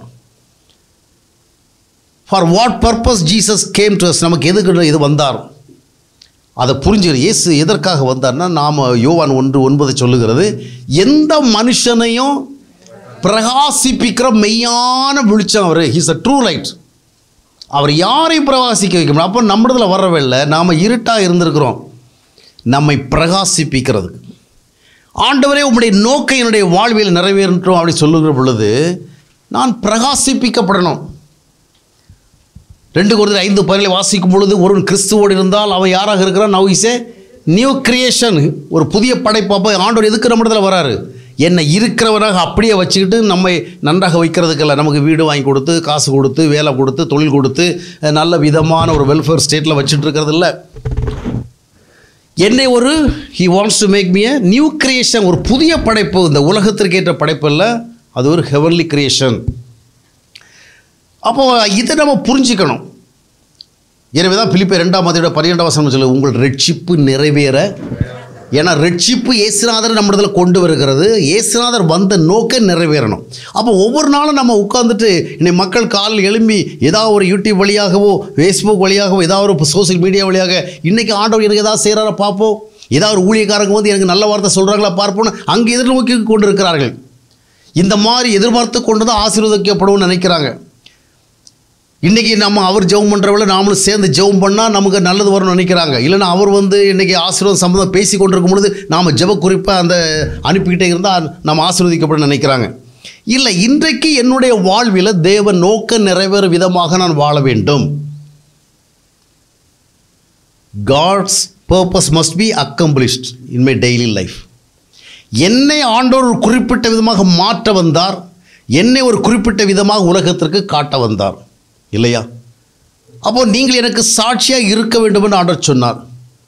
A: For what purpose Jesus came to us, நமக்கு எதுக்கு இது வந்தார் அதை புரிஞ்சுக்கிற. இயேசு எதற்காக வந்தார்னா, நாம் யோவான் ஒன்று ஒன்பது சொல்லுகிறது, எந்த மனுஷனையும் பிரகாசிப்பிக்கிற மெய்யான வெளிச்சம் அவர். He is a true light. அவர் யாரையும் பிரகாசிக்க வைக்க முடியும். அப்போ நம்மளதில் வரவே இல்லை, நாம் இருட்டாக இருந்திருக்கிறோம். நம்மை பிரகாசிப்பிக்கிறதுக்கு ஆண்டவரே உம்முடைய நோக்கம் என்னுடைய வாழ்வில் நிறைவேறும் அப்படி சொல்லுகிற பொழுது நான் பிரகாசிப்பிக்கப்படணும். ரெண்டு கொரிந்தியர் ஐந்து பதினேழு வாசிக்கும் பொழுது, ஒருவன் கிறிஸ்துவோடு இருந்தால் அவன் யாராக இருக்கிறான்? Now is a new creation, ஒரு புதிய படைப்பாப்போ. ஆண்டவர் எதுக்கு நம்மளதில் வராரு? என்னை இருக்கிறவராக அப்படியே வச்சுக்கிட்டு நம்மை நன்றாக வைக்கிறதுக்கல்ல. நமக்கு வீடு வாங்கி கொடுத்து, காசு கொடுத்து, வேலை கொடுத்து, தொழில் கொடுத்து, நல்ல விதமான ஒரு வெல்ஃபேர் ஸ்டேட்டில் வச்சுட்டு இருக்கிறது இல்லை. என்னை ஒரு he wants to make me a new creation, ஒரு புதிய படைப்பு. இந்த உலகத்திற்கு ஏற்ற படைப்பு இல்லை, அது ஒரு ஹெவன்லி கிரியேஷன். அப்போ இதை நம்ம புரிஞ்சுக்கணும். எனவே தான் பிலிப்பியர் இரண்டாம் அதிகாரம் பன்னிரெண்டாம் வசனம் சொல்லு, உங்கள் ரட்சிப்பு நிறைவேற. ஏன்னா ரட்சிப்பு இயேசுநாதர் நம்மளதில் கொண்டு வருகிறது. இயேசுநாதர் வந்த நோக்கம் நிறைவேறணும். அப்போ ஒவ்வொரு நாளும் நம்ம உட்காந்துட்டு இன்னைக்கு மக்கள் காலில் எழும்பி ஏதாவது ஒரு யூடியூப் வழியாகவோ, ஃபேஸ்புக் வழியாகவோ, ஏதாவது ஒரு சோசியல் மீடியா வழியாக இன்றைக்கி ஆண்டவர் எனக்கு ஏதாவது செய்கிறார பார்ப்போம், ஏதாவது ஒரு ஊழியக்காரங்க வந்து எனக்கு நல்ல வார்த்தை சொல்கிறாங்களா பார்ப்போம்னு அங்கே எதிர்நோக்கி கொண்டு இருக்கிறார்கள். இந்த மாதிரி எதிர்பார்த்து கொண்டு தான் ஆசீர்வதிக்கப்படுவோம்னு நினைக்கிறாங்க. இன்றைக்கி நம்ம அவர் ஜெபம் பண்ணுறவங்கள நாமளும் சேர்ந்து ஜெபம் பண்ணால் நமக்கு நல்லது வரும்னு நினைக்கிறாங்க. இல்லைன்னா அவர் வந்து இன்றைக்கி ஆசீர்வாதம் சம்மந்தம் பேசி கொண்டிருக்கும் பொழுது நாம் ஜெப குறிப்பாக அந்த அனுப்பிக்கிட்டே இருந்தால் நம்ம ஆசீர்வதிக்கப்பட நினைக்கிறாங்க. இல்லை, இன்றைக்கு என்னுடைய வாழ்வில் தேவ நோக்க நிறைவேறும் விதமாக நான் வாழ வேண்டும். God's purpose must be accomplished in my daily life. என்னை ஆண்டவர் ஒரு குறிப்பிட்ட விதமாக மாற்ற வந்தார், என்னை ஒரு குறிப்பிட்ட விதமாக உலகத்திற்கு காட்ட வந்தார் இல்லையா? அப்போது நீங்கள் எனக்கு சாட்சியாக இருக்க வேண்டும் என்று ஆண்டவர் சொன்னார்.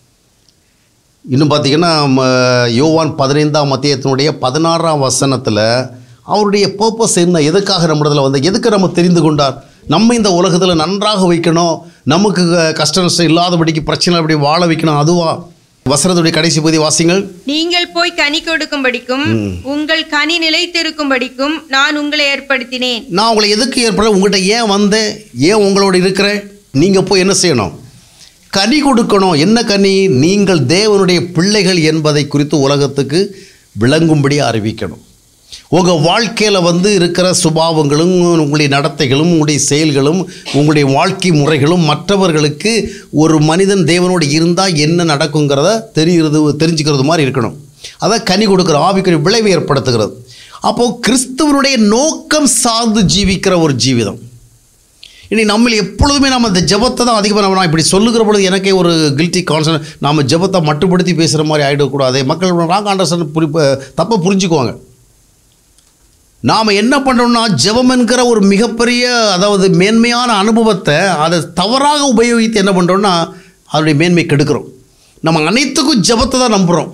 A: இன்னும் பார்த்தீங்கன்னா யோவான் பதினைந்தாம் அத்தியாயத்தினுடைய பதினாறாம் வசனத்தில் அவருடைய பர்பஸ் என்ன, எதுக்காக நம்மளதில் வந்து எதுக்கு நம்ம தெரிந்து கொண்டார்? நம்ம இந்த உலகத்தில் நன்றாக வைக்கணும், நமக்கு கஷ்ட நஷ்டம் இல்லாதபடிக்கு பிரச்சனை அப்படி வாழ வைக்கணும். அதுவா? வசனத்துடைய கடைசி பகுதி வாசிங்கள்.
B: நீங்கள் போய் கனி கொடுக்கும்படிக்கும் உங்கள் கனி நிலைத்திருக்கும்படிக்கும் நான் உங்களை ஏற்படுத்தினேன்.
A: நான் உங்களை எதுக்கு ஏற்பட, உங்கள்கிட்ட ஏன் வந்தேன், ஏன் உங்களோட இருக்கிறேன்? நீங்கள் போய் என்ன செய்யணும்? கனி கொடுக்கணும். என்ன கனி? நீங்கள் தேவனுடைய பிள்ளைகள் என்பதை குறித்து உலகத்துக்கு விளங்கும்படி அறிவிக்கணும். உங்கள் வாழ்க்கையில் வந்து இருக்கிற சுபாவங்களும், உங்களுடைய நடத்தைகளும், உங்களுடைய செயல்களும், உங்களுடைய வாழ்க்கை முறைகளும் மற்றவர்களுக்கு ஒரு மனிதன் தேவனோடு இருந்தால் என்ன நடக்குங்கிறத தெரிகிறது தெரிஞ்சுக்கிறது மாதிரி இருக்கணும். அதை கனி கொடுக்குற ஆவிக்குரிய விளைவை ஏற்படுத்துகிறது. அப்போது கிறிஸ்துவனுடைய நோக்கம் சார்ந்து ஜீவிக்கிற ஒரு ஜீவிதம். இனி நம்ம எப்பொழுதுமே நம்ம இந்த ஜெபத்தை தான் அதிகமாக நம்ம நான் இப்படி சொல்லுகிற பொழுது எனக்கே ஒரு கில்ட்டி கான்சன், நம்ம ஜெபத்தை மட்டுப்படுத்தி பேசுகிற மாதிரி ஆகிடக்கூடாது. மக்கள் ராங் அண்டர்ஸ்டாண்ட் புரி தப்பாக புரிஞ்சுக்குவாங்க. நாம் என்ன பண்ணுறோம்னா, ஜெபம் என்கிற ஒரு மிகப்பெரிய, அதாவது மேன்மையான அனுபவத்தை அதை தவறாக உபயோகித்து என்ன பண்ணுறோன்னா அதனுடைய மேன்மை கெடுக்கிறோம். நம்ம அனைத்துக்கும் ஜெபத்தை தான் நம்புகிறோம்.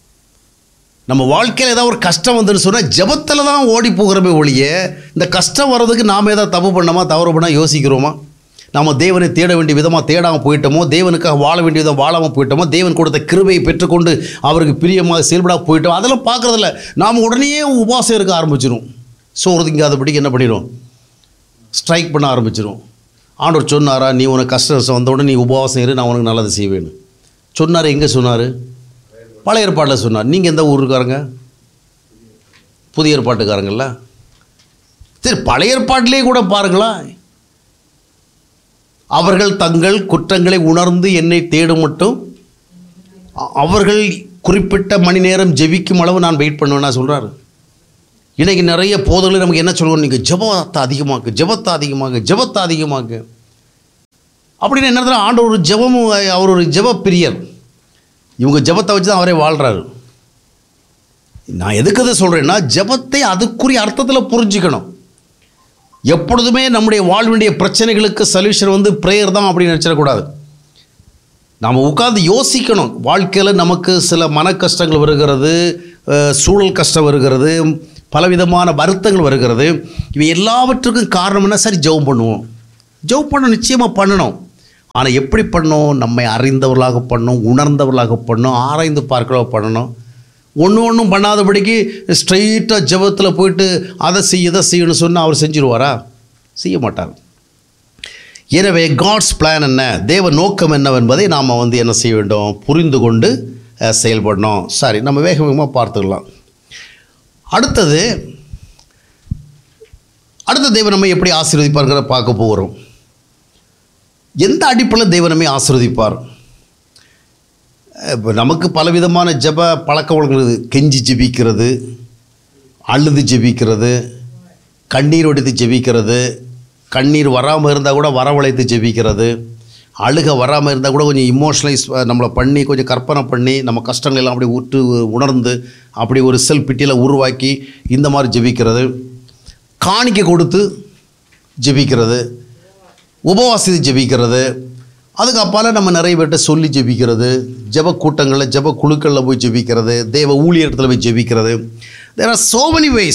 A: நம்ம வாழ்க்கையில் ஏதாவது ஒரு கஷ்டம் வந்துன்னு சொன்னால் ஜெபத்தில் தான் ஓடி போகிறோமே ஒழிய, இந்த கஷ்டம் வர்றதுக்கு நாம் ஏதாவது தப்பு பண்ணோமா, தவறு பண்ணால் யோசிக்கிறோமா? நம்ம தேவனை தேட வேண்டிய விதமாக தேடாமல் போயிட்டோமோ, தேவனுக்காக வாழ வேண்டிய விதம் வாழாமல் போயிட்டோமோ, தேவன் கொடுத்த கிருபையை பெற்றுக்கொண்டு அவருக்கு பிரியமாக செயல்படாமல் போயிட்டோம், அதெல்லாம் பார்க்குறதில்ல. நாம் உடனே உபவாசம் இருக்க ஆரம்பிச்சிடும். சோறு திங்காதபடிக்கு என்ன பண்ணிடும்? ஸ்ட்ரைக் பண்ண ஆரம்பிச்சிடும். ஆண்டவர் சொன்னாரா, நீ உனக்கு கஷ்ட நஷ்டம் வந்தவுடனே நீ உபவாசம் இரு, நான் உனக்கு நல்லது செய்வேன்னு சொன்னார். எங்கே சொன்னார்? பழைய ஏற்பாட்டில் சொன்னார். நீங்கள் எந்த ஊருக்காரங்க? புதிய ஏற்பாட்டுக்காரங்கள? சரி, பழைய ஏற்பாட்டிலே கூட பாருங்களா, அவர்கள் தங்கள் குற்றங்களை உணர்ந்து என்னை தேடும் மட்டும் அவர்கள் குறிப்பிட்ட மணி நேரம் ஜெபிக்கும் அளவு நான் வெயிட் பண்ணுவேன்னா சொல்கிறாரு. இன்றைக்கி நிறைய போதல்கள் நமக்கு என்ன சொல்லுவோம், நீங்கள் ஜெபத்தை அதிகமாக்கு, ஜெபத்தை அதிகமாக்கு, ஜெபத்தை அதிகமாக்கு அப்படின்னு என்ன ஆண்டவர் ஒரு ஜெபமும், அவர் ஒரு ஜெப பிரியர். இவங்க ஜெபத்தை வச்சு தான் அவரே வாழ்கிறாரு. நான் எதுக்கு அதை சொல்கிறேன்னா, ஜெபத்தை அதுக்குரிய அர்த்தத்தில் புரிஞ்சுக்கணும். எப்பொழுதுமே நம்முடைய வாழ்வுடைய பிரச்சனைகளுக்கு சொல்யூஷன் வந்து ப்ரேயர் தான் அப்படின்னு நினச்சிடக்கூடாது. நாம் உட்கார்ந்து யோசிக்கணும். வாழ்க்கையில் நமக்கு சில மன கஷ்டங்கள் வருகிறது, சூழல் கஷ்டம் வருகிறது, பலவிதமான வருத்தங்கள் வருகிறது. இவை எல்லாவற்றுக்கும் காரணம் என்ன? சரி, ஜெபம் பண்ணுவோம். ஜெபம் பண்ணணும், நிச்சயமாக பண்ணணும். ஆனால் எப்படி பண்ணணும்? நம்மை அறிந்தவர்களாக பண்ணணும், உணர்ந்தவர்களாக பண்ணணும், ஆராய்ந்து பார்க்கிறவ பண்ணணும். ஒன்று ஒன்றும் பண்ணாதபடிக்கு ஸ்ட்ரெயிட்டாக ஜெபத்தில் போயிட்டு அதை செய்ய இதை செய்யணும்னு சொன்னால் அவர் செஞ்சுருவாரா? செய்ய மாட்டார். எனவே காட்ஸ் பிளான் என்ன, தேவ நோக்கம் என்னவென்பதை நாம் வந்து என்ன செய்ய வேண்டும்? புரிந்து கொண்டு செயல்படணும். சரி, நம்ம வேக வேகமாக பார்த்துக்கலாம். அடுத்தது அடுத்த தேவன் நம்மை எப்படி ஆசீர்வதிப்பார்கிறத பார்க்க போகிறோம். எந்த அடிப்படையில் தேவன் நம்மை ஆசீர்வதிப்பார்? இப்போ நமக்கு பலவிதமான ஜெப பழக்க வழங்குறது. கெஞ்சி ஜெபிக்கிறது, அழுது ஜெபிக்கிறது, கண்ணீர் வடித்து ஜெபிக்கிறது, கண்ணீர் வராமல் இருந்தால் கூட வரவழைத்து ஜெபிக்கிறது, அழுக வராமல் இருந்தால் கூட கொஞ்சம் இமோஷனலைஸ் நம்மளை பண்ணி கொஞ்சம் கற்பனை பண்ணி நம்ம கஷ்டங்கள் எல்லாம் அப்படி விட்டு உணர்ந்து அப்படி ஒரு செல் பிட்டியில் உருவாக்கி இந்த மாதிரி ஜெபிக்கிறது, காணிக்கை கொடுத்து ஜெபிக்கிறது, உபவாசித்து ஜெபிக்கிறது, அதுக்கப்பால் நம்ம நிறைய பேர்கிட்ட சொல்லி ஜெபிக்கிறது, ஜெப கூட்டங்களில் ஜெப குழுக்களில் போய் ஜெபிக்கிறது, தேவ ஊழியத்தில் போய் ஜெபிக்கிறது. there are so many ways,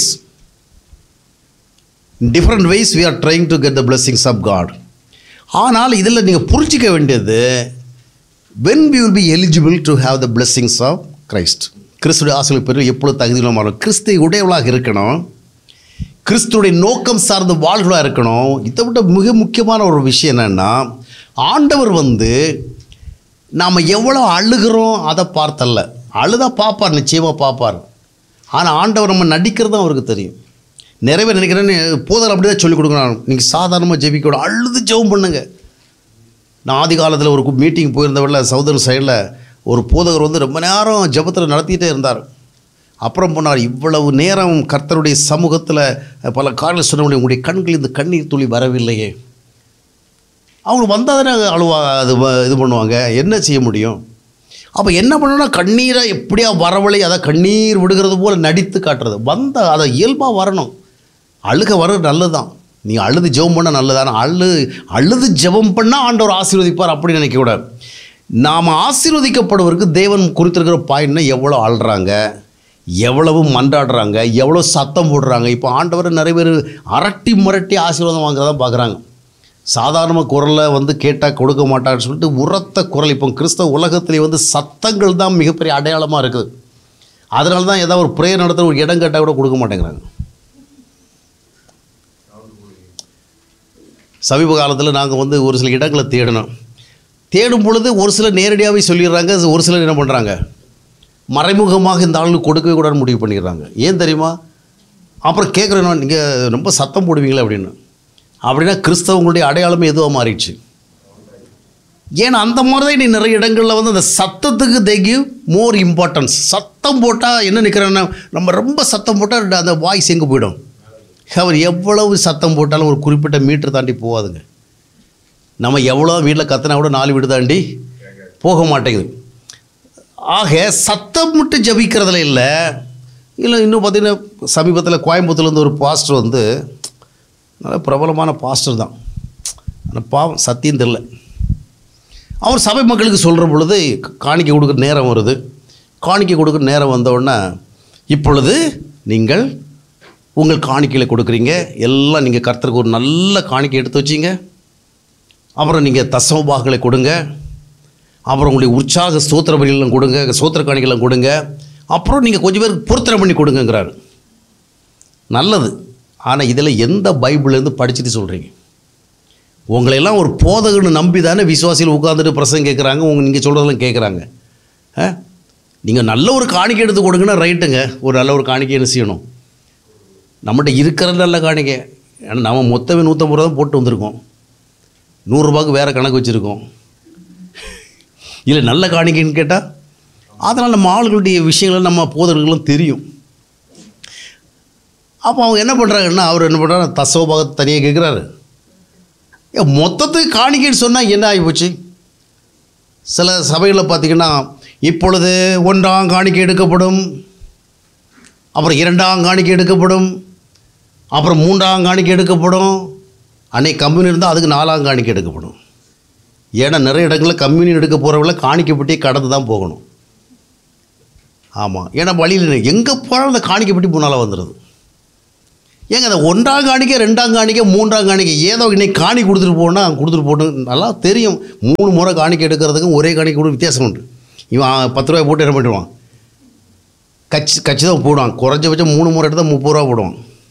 A: in different ways we are trying to get the blessings of God. ஆனால் இதில் நீங்கள் புரிஞ்சிக்க வேண்டியது, when we will be eligible to have the blessings of Christ, கிறிஸ்துடைய ஆசீர்வாதம் பெற எப்பொழுது தகுதியுள்ள மாறும்? கிறிஸ்துவை உடையவளாக இருக்கணும், கிறிஸ்துடைய நோக்கம் சார்ந்த வாழ்களாக இருக்கணும். இதை விட மிக முக்கியமான ஒரு விஷயம் என்னென்னா, ஆண்டவர் வந்து நாம் எவ்வளோ அழுகிறோம் அதை பார்த்தல்ல. அழுதா பார்ப்பார், நிச்சயமாக பார்ப்பார். ஆனால் ஆண்டவர் நம்ம நடிக்கிறதும் அவருக்கு தெரியும். நிறைய பேர் நினைக்கிறேன்னு போதல் அப்படி தான் சொல்லிக் கொடுக்கணும். நீங்கள் சாதாரணமாக ஜெபிக்கணும், அழுது ஜெபம் பண்ணுங்க. நான் ஆதி காலத்தில் ஒரு மீட்டிங் போயிருந்தவள்ள சவுதர்ன் சைடில் ஒரு போதகர் வந்து ரொம்ப நேரம் ஜெபத்தில் நடத்திக்கிட்டே இருந்தார். அப்புறம் போனார், இவ்வளவு நேரம் கர்த்தருடைய சமூகத்தில் பல காரணங்கள் சொன்ன முடியும், உங்களுடைய கண்கள் இந்த கண்ணீர் துளி வரவில்லையே. அவங்க வந்தால் தானே அழுவா அது இது பண்ணுவாங்க, என்ன செய்ய முடியும்? அப்போ என்ன பண்ணணும்னா, கண்ணீரை எப்படியா வரவழை அதை கண்ணீர் விடுகிறது போல் நடித்து காட்டுறது. வந்தால் அதை இயல்பாக வரணும். அழுக வர நல்லது தான், நீங்கள் அழுது ஜெபம் பண்ணால் நல்லதான. அழு அழுது ஜெபம் பண்ணால் ஆண்டவர் ஆசீர்வதிப்பார் அப்படின்னு நினைக்கக்கூடாது. நாம் ஆசீர்வதிக்கப்படுவதற்கு தேவன் குறித்திருக்கிற பாயிண்ட்னா எவ்வளோ அழுறாங்க, எவ்வளவு மன்றாடுறாங்க, எவ்வளோ சத்தம் போடுறாங்க. இப்போ ஆண்டவர் நிறைய பேர் அரட்டி முரட்டி ஆசீர்வாதம் வாங்குறதான் பார்க்குறாங்க. சாதாரண குரலில் வந்து கேட்டால் கொடுக்க மாட்டான்னு சொல்லிட்டு உரத்த குரல். இப்போ கிறிஸ்தவ உலகத்திலே வந்து சத்தங்கள் தான் மிகப்பெரிய அடையாளமாக இருக்குது. அதனால தான் ஏதாவது ஒரு ப்ரேயர் நடத்த ஒரு இடம் கேட்டால் கூட கொடுக்க மாட்டேங்கிறாங்க. சமீப காலத்தில் நாங்கள் வந்து ஒரு சில இடங்களை தேடணும். தேடும் பொழுது ஒரு சிலர் நேரடியாகவே சொல்லிடுறாங்க, ஒரு சிலர் என்ன பண்ணுறாங்க, மறைமுகமாக இந்த ஆளுக்கு கொடுக்கவே கூடாதுன்னு முடிவு பண்ணிடுறாங்க. ஏன் தெரியுமா? அப்புறம் கேட்குறேன்னா, நீங்கள் ரொம்ப சத்தம் போடுவீங்களே அப்படின்னு. அப்படின்னா கிறிஸ்தவங்களுடைய அடையாளமே எதுவாக மாறிடுச்சு. ஏன்னா அந்த மாதிரி தான் நீ நிறைய இடங்களில் வந்து அந்த சத்தத்துக்கு they give more importance. சத்தம் போட்டால் என்ன நிற்கிறேன்னா, நம்ம ரொம்ப சத்தம் போட்டால் அந்த வாய்ஸ் எங்கே போயிடும்? அவர் எவ்வளவு சத்தம் போட்டாலும் ஒரு குறிப்பிட்ட மீட்டர் தாண்டி போகாதுங்க. நம்ம எவ்வளோ வீட்டில் கத்தினா கூட நாலு வீடு தாண்டி போக மாட்டேங்குது. ஆக சத்தம் மட்டும் ஜபிக்கிறதுல இல்லை. இல்லை இன்னும் பார்த்திங்கன்னா, சமீபத்தில் கோயம்புத்தூர்லேருந்து ஒரு பாஸ்டர் வந்து, நல்ல பிரபலமான பாஸ்டர் தான், ஆனால் பாவம் சத்தியம் தெரியல. அவர் சபை மக்களுக்கு சொல்கிற பொழுது காணிக்கை கொடுக்குற நேரம் வருது. காணிக்கை கொடுக்குற நேரம் வந்தவுடனே, இப்பொழுது நீங்கள் உங்கள் காணிக்கையில் கொடுக்குறீங்க, எல்லாம் நீங்கள் கர்த்தருக்கு ஒரு நல்ல காணிக்கை எடுத்து வச்சிங்க, அப்புறம் நீங்கள் தசமபாகங்களை கொடுங்க, அப்புறம் உங்களுடைய உற்சாக ஸ்தோத்திர பலிகளும் கொடுங்க, ஸ்தோத்திர காணிக்கைலாம் கொடுங்க, அப்புறம் நீங்கள் கொஞ்சம் பேருக்கு பொருத்தனை பண்ணி கொடுங்கங்கிறாரு. நல்லது. ஆனால் இதில் எந்த பைபிள்லேருந்து படிச்சுட்டு சொல்கிறீங்க? உங்களையெல்லாம் ஒரு போதகன்னு நம்பி தானே விசுவாசியில் உட்காந்துட்டு பிரசங்க கேட்குறாங்க, உங்கள் நீங்கள் சொல்கிறதெல்லாம் கேட்குறாங்க. நீங்கள் நல்ல ஒரு காணிக்கை எடுத்து கொடுங்கன்னா ரைட்டுங்க, ஒரு நல்ல ஒரு காணிக்கை என்ன செய்யணும்? நம்மகிட்ட இருக்கிற நல்ல காணிக்கை. ஏன்னா நம்ம மொத்தமே நூற்றம்பது ரூபா தான் போட்டு வந்திருக்கோம், நூறுரூபாய்க்கு வேறு கணக்கு வச்சுருக்கோம். இல்லை நல்ல காணிக்கைன்னு கேட்டால், அதனால் நம்ம ஆளுகளுடைய விஷயங்கள் நம்ம போதர்களும் தெரியும். அப்போ அவங்க என்ன பண்ணுறாங்கன்னா, அவர் என்ன பண்ணுறாரு, தசோபாகத்தை தனியாக கேட்குறாரு. ஏன் மொத்தத்துக்கு காணிக்கைன்னு சொன்னால் என்ன ஆகிப்போச்சு? சில சபைகளில் பார்த்திங்கன்னா, இப்பொழுது ஒன்றாம் காணிக்கை எடுக்கப்படும், அப்புறம் இரண்டாம் காணிக்கை எடுக்கப்படும், அப்புறம் மூன்றாம் காணிக்கை எடுக்கப்படும். அன்னைக்கு கம்யூனி இருந்தால் அதுக்கு நாலாம் காணிக்கை எடுக்கப்படும். ஏன்னா நிறைய இடங்களில் கம்யூனியன் எடுக்க போகிறவங்கள காணிக்கைப்பட்டியை கடந்து தான் போகணும். ஆமாம், ஏன்னா வழியில் எங்கே போனாலும் அந்த காணிக்கைப்பட்டி முன்னால் வந்துடுது. ஏங்க அந்த ஒன்றாம் காணிக்க ரெண்டாம் காணிக்க மூன்றாம் காணிக்க ஏதோ இன்னைக்கு காணி கொடுத்துட்டு போனால் கொடுத்துட்டு போட்டு நல்லா தெரியும். மூணு முறை காணிக்க எடுக்கிறதுக்கும் ஒரே காணிக்க கூட வித்தியாசம் உண்டு. இவன் பத்து ரூபாய் போட்டு என்ன பண்ணிடுவான், கச்சி கச்சி தான் போடுவான். குறைஞ்சபட்சம் மூணு முறை எடுத்தால் முப்பது ரூபா போடுவான்.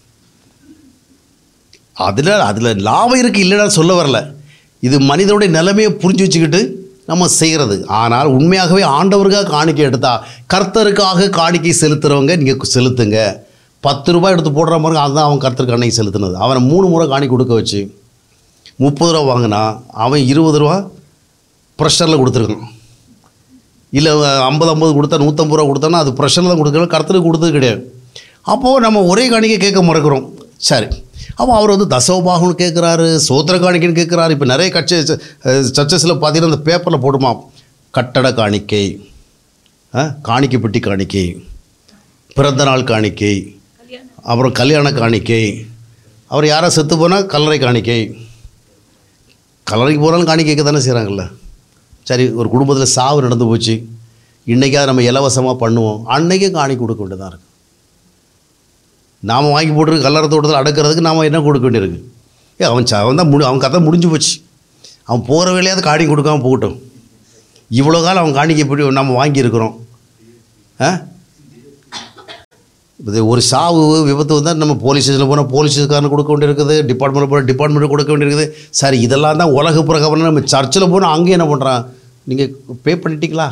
A: அதில் அதில் லாபம் இருக்குது இல்லைன்னா சொல்ல வரல. இது மனிதனுடைய நிலைமையை புரிஞ்சு வச்சுக்கிட்டு நம்ம செய்கிறது. ஆனால் உண்மையாகவே ஆண்டவருக்காக காணிக்கை எடுத்தால், கர்த்தருக்காக காணிக்கை செலுத்துகிறவங்க நீங்கள் செலுத்துங்க. பத்து ரூபாய் எடுத்து போடுற மாதிரி அதுதான் அவன் கர்த்தருக்கு அன்னைக்கு செலுத்தினது. அவனை மூணு முறை காணி கொடுக்க வச்சு முப்பது ரூபா வாங்கினா அவன் இருபது ரூபா ப்ரெஷரில் கொடுத்துருக்கான். இல்லை ஐம்பது ஐம்பது கொடுத்தா நூற்றம்பது ரூபா கொடுத்தானா அது ப்ரெஷரில் தான் கொடுக்கணும், கர்த்தருக்கு கொடுத்தது கிடையாது. அப்போது நம்ம ஒரே காணிக்கை கேட்க மறக்கிறோம். சரி, அப்போ அவர் வந்து தசோபாகம்னு கேட்குறாரு, சோத்திர காணிக்கைன்னு கேட்குறாரு. இப்போ நிறைய கட்சி சர்ச்சஸில் பார்த்தீங்கன்னா அந்த பேப்பரில் போடுமா, கட்டட காணிக்கை, காணிக்கை பெட்டி காணிக்கை, பிறந்த நாள் காணிக்கை, அப்புறம் கல்யாண காணிக்கை, அவர் யாரை செத்து போனால் கல்லறை காணிக்கை. கல்லறைக்கு போனாலும் காணிக்கைக்கு தானே செய்கிறாங்கல்ல. சரி, ஒரு குடும்பத்தில் சாவு நடந்து போச்சு, இன்றைக்காவது நம்ம இலவசமாக பண்ணுவோம், அன்றைக்கே காணிக்கை கொடுக்க வேண்டியதாக இருக்குது. நாம் வாங்கி போட்டு கல்லறை தோட்டத்தில் அடக்கிறதுக்கு நாம் என்ன கொடுக்க வேண்டியிருக்கு? ஏ அவன் அவன் தான் முடி அவன் கதை முடிஞ்சு போச்சு. அவன் போகிற வேலையாவது காணிக்கை கொடுக்காமல் போகட்டும். இவ்வளோ காலம் அவன் காணிக்கை எப்படி நம்ம வாங்கியிருக்கிறோம். ஆ இது ஒரு சாவு விபத்து வந்தால் நம்ம போலீஸ் ஸ்டேஷனில் போனால் போலீஸ் ஸ்டேஷனுக்காரனு கொடுக்க வேண்டியிருக்குது, டிபார்ட்மெண்ட் போனால் டிபார்ட்மெண்ட்டு கொடுக்க வேண்டியிருக்குது. சரி, இதெல்லாம் தான் உலக பிரகாரம். நம்ம சர்ச்சில் போனால் அங்கே என்ன பண்ணுறான், நீங்கள் பே பண்ணிட்டீங்களா?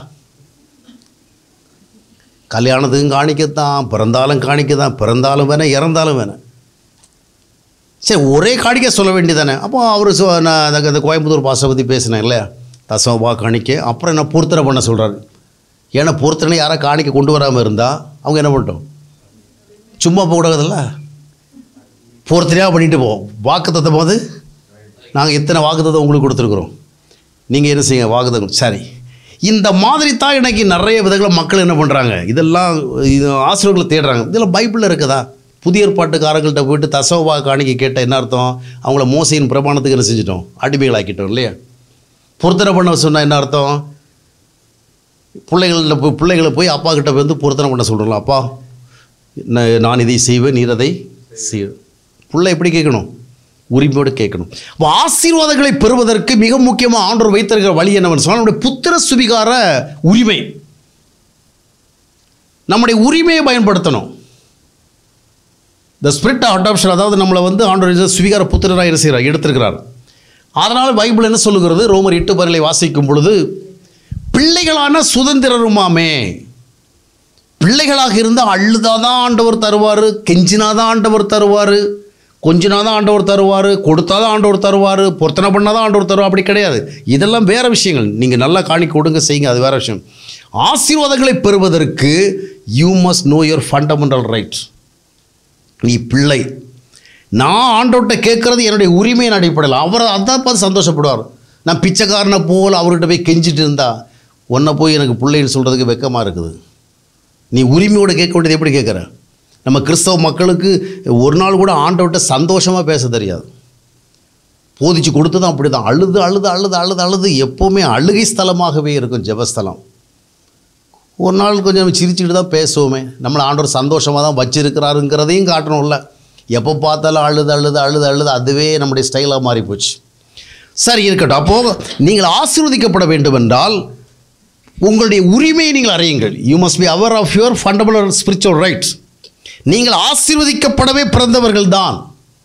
A: கல்யாணத்துக்கும் காணிக்கத்தான், பிறந்தாலும் காணிக்க தான், பிறந்தாலும் வேணாம் இறந்தாலும் வேணாம். சரி, ஒரே காணிக்க சொல்ல வேண்டியதானே. அப்போ அவர் சொ நான் அந்த கோயம்புத்தூர் பாசை பற்றி பேசினேன் இல்லையா, தசமபா காணிக்க. அப்புறம் என்ன பொருத்தனை பண்ண சொல்கிறாரு. ஏன்னா பொருத்தனை யாராவது காணிக்க கொண்டு வராமல் இருந்தால் அவங்க என்ன பண்ணிட்டோம், சும்மா போகக்கூடாதுல்ல, பொருத்தனையாக பண்ணிட்டு போவோம். வாக்குத்தத்தம் போது நாங்கள் இத்தனை வாக்குத்தத்தம் உங்களுக்கு கொடுத்துருக்குறோம், நீங்கள் என்ன செய்யுங்க வாக்குத்தம். சரி, இந்த மாதிரி தான் இன்றைக்கி நிறைய விதங்களில் மக்கள் என்ன பண்ணுறாங்க, இதெல்லாம் இது ஆசிரியர்களை தேடுறாங்க. இதெல்லாம் பைபிளில் இருக்குதா? புதிய ஏற்பாட்டுக்காரங்கள்ட்ட போய்ட்டு தசோபா காணிக்கை கேட்ட என்ன அர்த்தம், அவங்கள மோசையின் பிரமாணத்துக்கு என்ன செஞ்சிட்டோம், அடிமைகளாக்கிட்டோம் இல்லையா? பொருத்தனை பண்ண சொன்னால் என்ன அர்த்தம், பிள்ளைகளில் போய் பிள்ளைகளை போய் அப்பா கிட்ட வந்து பொருத்தனை பண்ண சொல்கிறோம்ல, அப்பா நான் இதை செய்வேன் நீர் அதை செய். பிள்ளை எப்படி கேட்கணும், உரிமையோடு கேட்கணும். அப்போ ஆசீர்வாதங்களை பெறுவதற்கு மிக முக்கியமாக ஆண்டவர் வைத்திருக்கிற வழி என்னவென்று சொன்னால் நம்முடைய புத்திர சுவிகார உரிமை. நம்முடைய உரிமையை பயன்படுத்தணும். த ஸ்பிரிட் ஆஃப் அடாப்ஷன், அதாவது நம்மளை வந்து ஆண்டவர் சுவிகார புத்திரராக என்ன செய்கிறார், எடுத்திருக்கிறார். அதனால் பைபிள் என்ன சொல்லுகிறது, ரோமர் எட்டு பதினேழை வாசிக்கும் பொழுது, பிள்ளைகளான சுதந்திரருமாமே. பிள்ளைகளாக இருந்தால் அழுதாதான் ஆண்டவர் தருவார், கெஞ்சினாதான் ஆண்டவர் தருவார், கொஞ்சினாதான் ஆண்டவர் தருவார், கொடுத்தாதான் ஆண்டவர் தருவார், பொருத்தனை பண்ணாதான் ஆண்டவர் தருவார். அப்படி கிடையாது. இதெல்லாம் வேறு விஷயங்கள். நீங்கள் நல்லா காணிக்க கொடுங்க, செய்யுங்க, அது வேறு விஷயம். ஆசீர்வாதங்களை பெறுவதற்கு you must know your fundamental right. நீ பிள்ளை, நான் ஆண்டவர்கிட்ட கேட்குறது என்னுடைய உரிமையின் அடிப்படையில். அவர் அதான் பார்த்து சந்தோஷப்படுவார். நான் பிச்சைக்காரனை போல் அவர்கிட்ட போய் கெஞ்சிட்டு இருந்தா, உன்னை போய் எனக்கு பிள்ளைன்னு சொல்கிறதுக்கு வெக்கமாக இருக்குது. நீ உரிமையோடு கேட்க வேண்டியது எப்படி கேட்குற? நம்ம கிறிஸ்தவ மக்களுக்கு ஒரு நாள் கூட ஆண்டவர்கிட்ட சந்தோஷமாக பேச தெரியாது. போதிச்சு கொடுத்து தான் அப்படி தான் அழுது அழுது அழுது அழுது அழுது எப்போவுமே அழுகை ஸ்தலமாகவே இருக்கும் ஜெபஸ்தலம். ஒரு நாள் கொஞ்சம் சிரிச்சுக்கிட்டு தான் பேசுவோமே. நம்மளை ஆண்டவர் சந்தோஷமாக தான் வச்சிருக்கிறாருங்கிறதையும் காட்டணும்ல. எப்போ பார்த்தாலும் அழுது அழுது அழுது அழுது அதுவே நம்முடைய ஸ்டைலாக மாறி போச்சு. சரி, இருக்கட்டும். அப்போது நீங்கள் ஆசீர்வதிக்கப்பட வேண்டும் என்றால் உங்களுடைய உரிமையை நீங்கள் அறியுங்கள். You must be our of your fundamental spiritual rights. நீங்கள் ஆசீர்வதிக்கப்படவே பிறந்தவர்கள் தான்.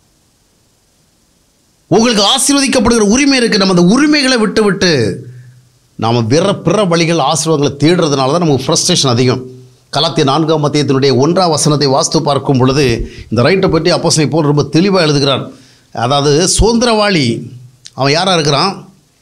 A: உங்களுக்கு ஆசீர்வதிக்கப்படுகிற உரிமை இருக்குது. நம்ம அந்த உரிமைகளை விட்டு விட்டு நாம் பிற பிற வழிகள் ஆசீர்வாதங்களை தேடுறதுனால தான் நமக்கு ஃப்ரஸ்ட்ரேஷன் அதிகம். கலாத்திய நான்காம் மத்தியத்தினுடைய ஒன்றாம் வசனத்தை வாஸ்து பார்க்கும் பொழுது இந்த ரைட்டை பற்றி அப்போஸ்தலன் பவுல் ரொம்ப தெளிவாக எழுதுகிறார். அதாவது சுதந்திரவாளி அவன் யாராக இருக்கிறான்,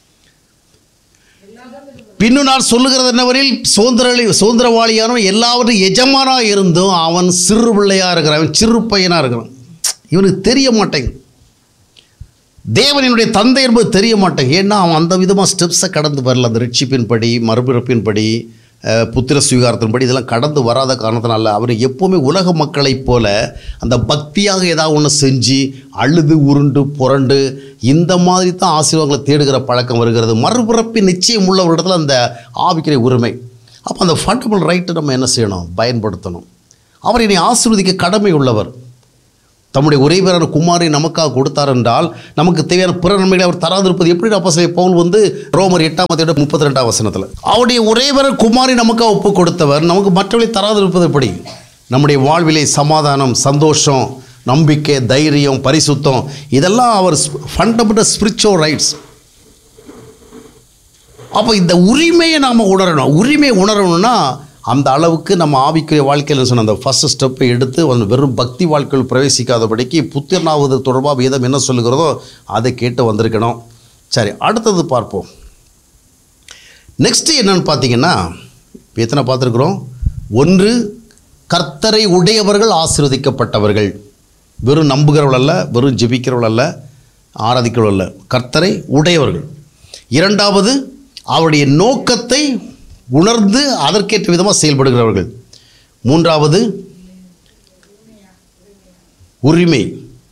A: பின்னு நான் சொல்லுகிறது என்னவரில் சுதந்திரவாளி சுதந்திரவாளியானவன் எல்லாவற்றையும் எஜமானாக இருந்தும் அவன் சிறு பிள்ளையாக இருக்கிறான், அவன் சிறு பையனாக இருக்கிறான். இவனுக்கு தெரிய மாட்டேங்குது தேவனுடைய தந்தை என்பது தெரிய மாட்டேங்க. ஏன்னா அவன் அந்த விதமாக ஸ்டெப்ஸை கடந்து வரல. அந்த ரட்சிப்பின்படி, மறுபிறப்பின்படி, புத்திர சுவீகாரத்தின்படி இதெல்லாம் கடந்து வராத காரணத்தினால அவர் எப்போவுமே உலக மக்களைப் போல அந்த பக்தியாக ஏதாவது ஒன்று செஞ்சு அழுது உருண்டு புரண்டு இந்த மாதிரி தான் ஆசீர்வாதங்களை தேடுகிற பழக்கம் வருகிறது. மறுபிறப்பின் நிச்சயம் உள்ள ஒரு இடத்துல அந்த ஆவிக்கிற உரிமை. அப்போ அந்த ஃபண்டமெண்டல் ரைட்டை நம்ம என்ன செய்யணும், பயன்படுத்தணும். அவர் என்னை ஆசீர்வதிக்க கடமை உள்ளவர். தம்முடைய ஒரே பேரான குமாரை நமக்காக கொடுத்தார் என்றால் நமக்கு தேவையான பிற நன்மைகளை அவர் தராதிருப்பது எப்படி? அப்போஸ்தலன் பவுல் வந்து ரோமர் எட்டாம் அதிகாரம் முப்பத்தி ரெண்டாம் வசனத்தில் அவருடைய ஒரே பேரான குமாரை நமக்காக ஒப்பு கொடுத்தவர் நமக்கு மற்றவர்களை தராதிருப்பது எப்படி? நம்முடைய வாழ்விலே சமாதானம், சந்தோஷம், நம்பிக்கை, தைரியம், பரிசுத்தம், இதெல்லாம் அவர் ஃபண்டமெண்டல் ஸ்பிரிச்சுவல் ரைட்ஸ். அப்போ இந்த உரிமையை நாம் உணரணும். உரிமையை உணரணும்னா அந்த அளவுக்கு நம்ம ஆவிக்குரிய வாழ்க்கையில் சொன்ன அந்த ஃபஸ்ட் ஸ்டெப்பை எடுத்து அந்த வெறும் பக்தி வாழ்க்கையில் பிரவேசிக்காதபடிக்கு புத்திரனாவது தொடர்பாக வேதம் என்ன சொல்லுகிறதோ அதை கேட்டு வந்திருக்கணும். சரி, அடுத்தது பார்ப்போம். நெக்ஸ்ட்டு என்னன்னு பார்த்தீங்கன்னா, இப்போ எத்தனை பார்த்துருக்குறோம்? ஒன்று, கர்த்தரை உடையவர்கள் ஆசீர்வதிக்கப்பட்டவர்கள். வெறும் நம்புகிறவர்கள் அல்ல, வெறும் ஜெபிக்கிறவர்கள் அல்ல, ஆராதிக்கிறவர்கள் அல்ல, கர்த்தரை உடையவர்கள். இரண்டாவது, அவருடைய நோக்கத்தை உணர்ந்து அதற்கேற்ற விதமாக செயல்படுகிறவர்கள். மூன்றாவது, உரிமை.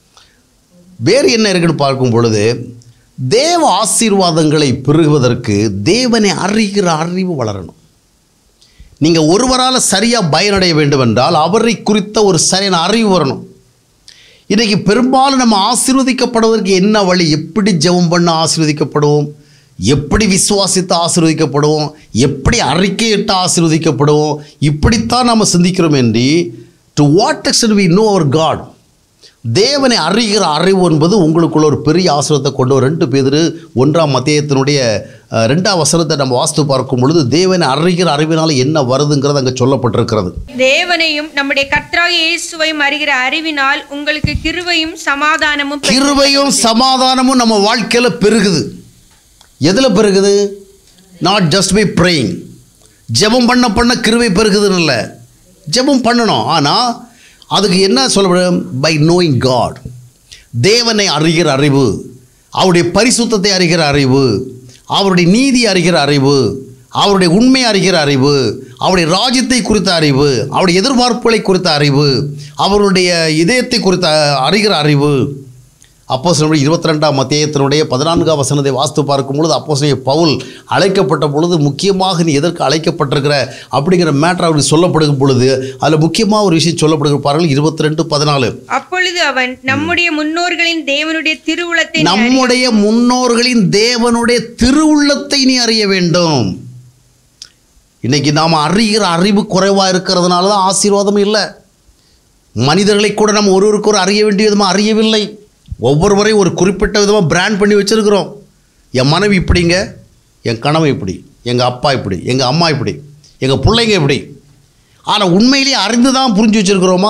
A: வேறு என்ன இருக்குன்னு பார்க்கும் பொழுது, தேவ ஆசீர்வாதங்களை பெறுவதற்கு தேவனை அறிகிற அறிவு வளரணும். நீங்கள் ஒருவரால் சரியாக பயனடைய வேண்டும் என்றால் அவரை குறித்த ஒரு சரியான அறிவு வரணும். இன்றைக்கி பெரும்பாலும் நம்ம ஆசீர்வதிக்கப்படுவதற்கு என்ன வழி? எப்படி ஜெபம் பண்ண ஆசீர்வதிக்கப்படுவோம்? எப்படி விசுவாசித்து ஆசீர்வதிக்கப்படுவோம்? எப்படி அறிக்கையிட்டு ஆசீர்வதிக்கப்படுவோம்? இப்படித்தான் நாம் சிந்திக்கிறோம். என்று to what extend we know our God. தேவனை அறிகிற அறிவு என்பது உங்களுக்குள்ள ஒரு பெரிய ஆசீர்வாதத்தை கொண்டு வரும். ரெண்டு பேர் ஒன்றாம் மத்தேயத்தினுடைய ரெண்டாம் வசனத்தை நம்ம வாஸ்து பார்க்கும் பொழுது தேவனை அறிகிற அறிவினால என்ன வருதுங்கிறது அங்கே சொல்லப்பட்டிருக்கிறது.
B: தேவனையும் நம்முடைய கர்த்தராகிய இயேசுவையும் அறிகிற அறிவினால் உங்களுக்கு கிருபையும் சமாதானமும்
A: கிருபையும் சமாதானமும் நம்ம வாழ்க்கையில் பெருகுது. எதில் பெருகுது? Not just by praying. ஜெபம் பண்ண பண்ண கிருபை பெருகுதுன்னு இல்லை, ஜெபம் பண்ணணும். ஆனால் அதுக்கு என்ன சொல்லப்படும்? By knowing God. தேவனை அறிகிற அறிவு, அவருடைய பரிசுத்தத்தை அறிகிற அறிவு, அவருடைய நீதி அறிகிற அறிவு, அவருடைய உண்மை அறிகிற அறிவு, அவருடைய ராஜ்யத்தை குறித்த அறிவு, அவருடைய எதிர்பார்ப்புகளை குறித்த அறிவு, அவருடைய இதயத்தை குறித்த அறிகிற அறிவு. அப்போஸ்தலர் இருபத்தி ரெண்டாம் மத்தேயத்தினுடைய பதினான்காம் வசனத்தை வாஸ்து பார்க்கும் பொழுது அப்போஸ்தலர் பவுல் அழைக்கப்பட்ட பொழுது முக்கியமாக நீ எதற்கு அழைக்கப்பட்டிருக்கிற அப்படிங்கிற மேட்டர் அவருக்கு சொல்லப்படுகும் பொழுது அதில் முக்கியமாக ஒரு விஷயம் சொல்லப்படுகிற பாருங்கள், இருபத்தி ரெண்டு பதினாலு.
B: அப்பொழுது அவன் நம்முடைய முன்னோர்களின் தேவனுடைய திருவுள்ளத்தை
A: நம்முடைய முன்னோர்களின் தேவனுடைய திருவுள்ளத்தை நீ அறிய வேண்டும். இன்னைக்கு நாம் அறிகிற அறிவு குறைவாக இருக்கிறதுனால தான் ஆசீர்வாதம் இல்லை. மனிதர்களை கூட நம்ம ஒருவருக்கு ஒரு அறிய வேண்டிய விதமாக அறியவில்லை. ஒவ்வொருவரையும் ஒரு குறிப்பிட்ட விதமாக பிராண்ட் பண்ணி வச்சுருக்கிறோம். என் மனைவி இப்படிங்க, என் கணவன் இப்படி, எங்கள் அப்பா இப்படி, எங்கள் அம்மா இப்படி, எங்கள் பிள்ளைங்க இப்படி. ஆனால் உண்மையிலேயே அறிந்து தான் புரிஞ்சு வச்சுருக்கிறோமா?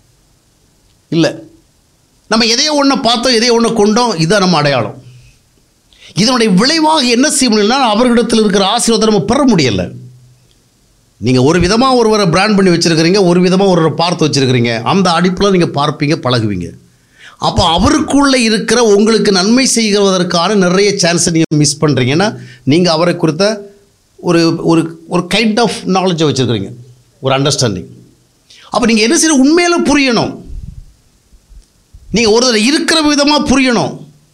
A: இல்லை. நம்ம எதையோ ஒன்று பார்த்தோம், எதையோ ஒன்று கொண்டோம், இதுதான் நம்ம அடையாளம். இதனுடைய விளைவாக என்ன செய்ய முடியலன்னா அவர்களிடத்தில் இருக்கிற ஆசீர்வாதத்தை நம்ம பெற முடியலை. நீங்கள் ஒரு விதமாக ஒருவரை பிராண்ட் பண்ணி வச்சுருக்கிறீங்க, ஒரு விதமாக ஒருவரை பார்த்து வச்சுருக்கிறீங்க. அந்த அடிப்பில் நீங்கள் பார்ப்பீங்க, பழகுவீங்க. அப்போ அவருக்குள்ளே இருக்கிற உங்களுக்கு நன்மை செய்வதற்கான நிறைய சான்ஸை நீங்கள் மிஸ் பண்ணுறீங்கன்னா நீங்கள் அவரை குறித்த ஒரு ஒரு ஒரு கைண்ட் ஆஃப் நாலேஜை வச்சுருக்கிறீங்க, ஒரு அண்டர்ஸ்டாண்டிங். அப்போ நீங்கள் என்ன செய்ய உண்மையில புரியணும். நீங்கள் ஒரு இருக்கிற விதமாக புரியணும்.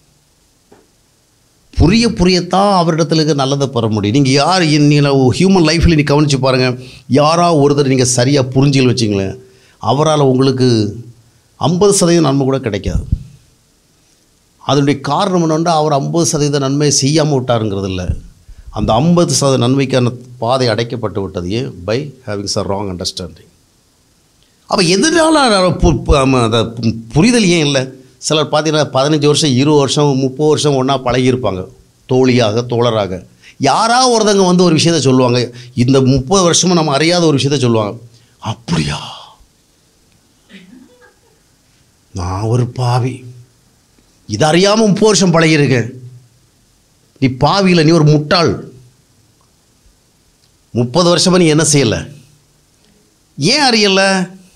A: புரிய புரியத்தான் அவரிடத்துல இருக்க நல்லதை பெற முடியும். நீங்கள் யார் நீங்கள் ஹியூமன் லைஃப்பில் நீங்கள் கவனித்து பாருங்கள். யாராக ஒருத்தர் நீங்கள் சரியாக புரிஞ்சுகள் வச்சிங்களேன், அவரால் உங்களுக்கு ஐம்பது சதவீதம் நன்மை கூட கிடைக்காது. அதனுடைய காரணம் என்னென்னா அவர் ஐம்பது சதவீத நன்மை செய்யாமல் விட்டாருங்கிறது இல்லை, அந்த ஐம்பது சதவீத நன்மைக்கான பாதை அடைக்கப்பட்டு விட்டது. ஏன்? பை ஹேவிங் ச ராங் அண்டர்ஸ்டாண்டிங். அப்போ எதனால அந்த புரிதல் ஏன் இல்லை? சிலர் பார்த்தீங்கன்னா பதினஞ்சு வருஷம் இருபது வருஷம் முப்பது வருஷம் ஒன்றா பழகியிருப்பாங்க, தோழியாக தோழராக. யாராவது ஒருத்தங்க வந்து ஒரு விஷயத்த சொல்லுவாங்க, இந்த முப்பது வருஷமும் நம்ம அறியாத ஒரு விஷயத்த சொல்லுவாங்க. அப்படியா, நான் ஒரு பாவி, இது அறியாமல் முப்பது வருஷம் பழகியிருக்கேன். நீ பாவியில், நீ ஒரு முட்டாள். முப்பது வருஷமாக நீ என்ன செய்யலை? ஏன் அறியலை?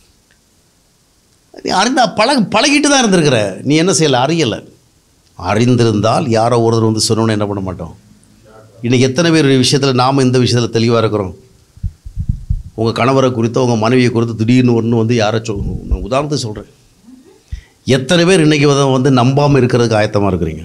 A: நீ அறிந்தா பழக பழகிட்டு தான் இருந்திருக்கிற, நீ என்ன செய்யலை? அறியலை. அறிந்திருந்தால் யாரோ ஒருத்தர் வந்து சொன்னோன்னு என்ன பண்ண மாட்டோம். இன்றைக்கி எத்தனை பேர் விஷயத்தில் நாம் இந்த விஷயத்தில் தெளிவாக இருக்கிறோம். உங்கள் கணவரை குறித்தோ உங்கள் மனைவியை குறித்து திடீர்னு ஒன்று வந்து யாரை சொல்லணும். நான் உதாரணத்துக்கு சொல்கிறேன். எத்தனை பேர் இன்றைக்கி வந்து நம்பாமல் இருக்கிறதுக்கு ஆயத்தமாக இருக்கிறீங்க?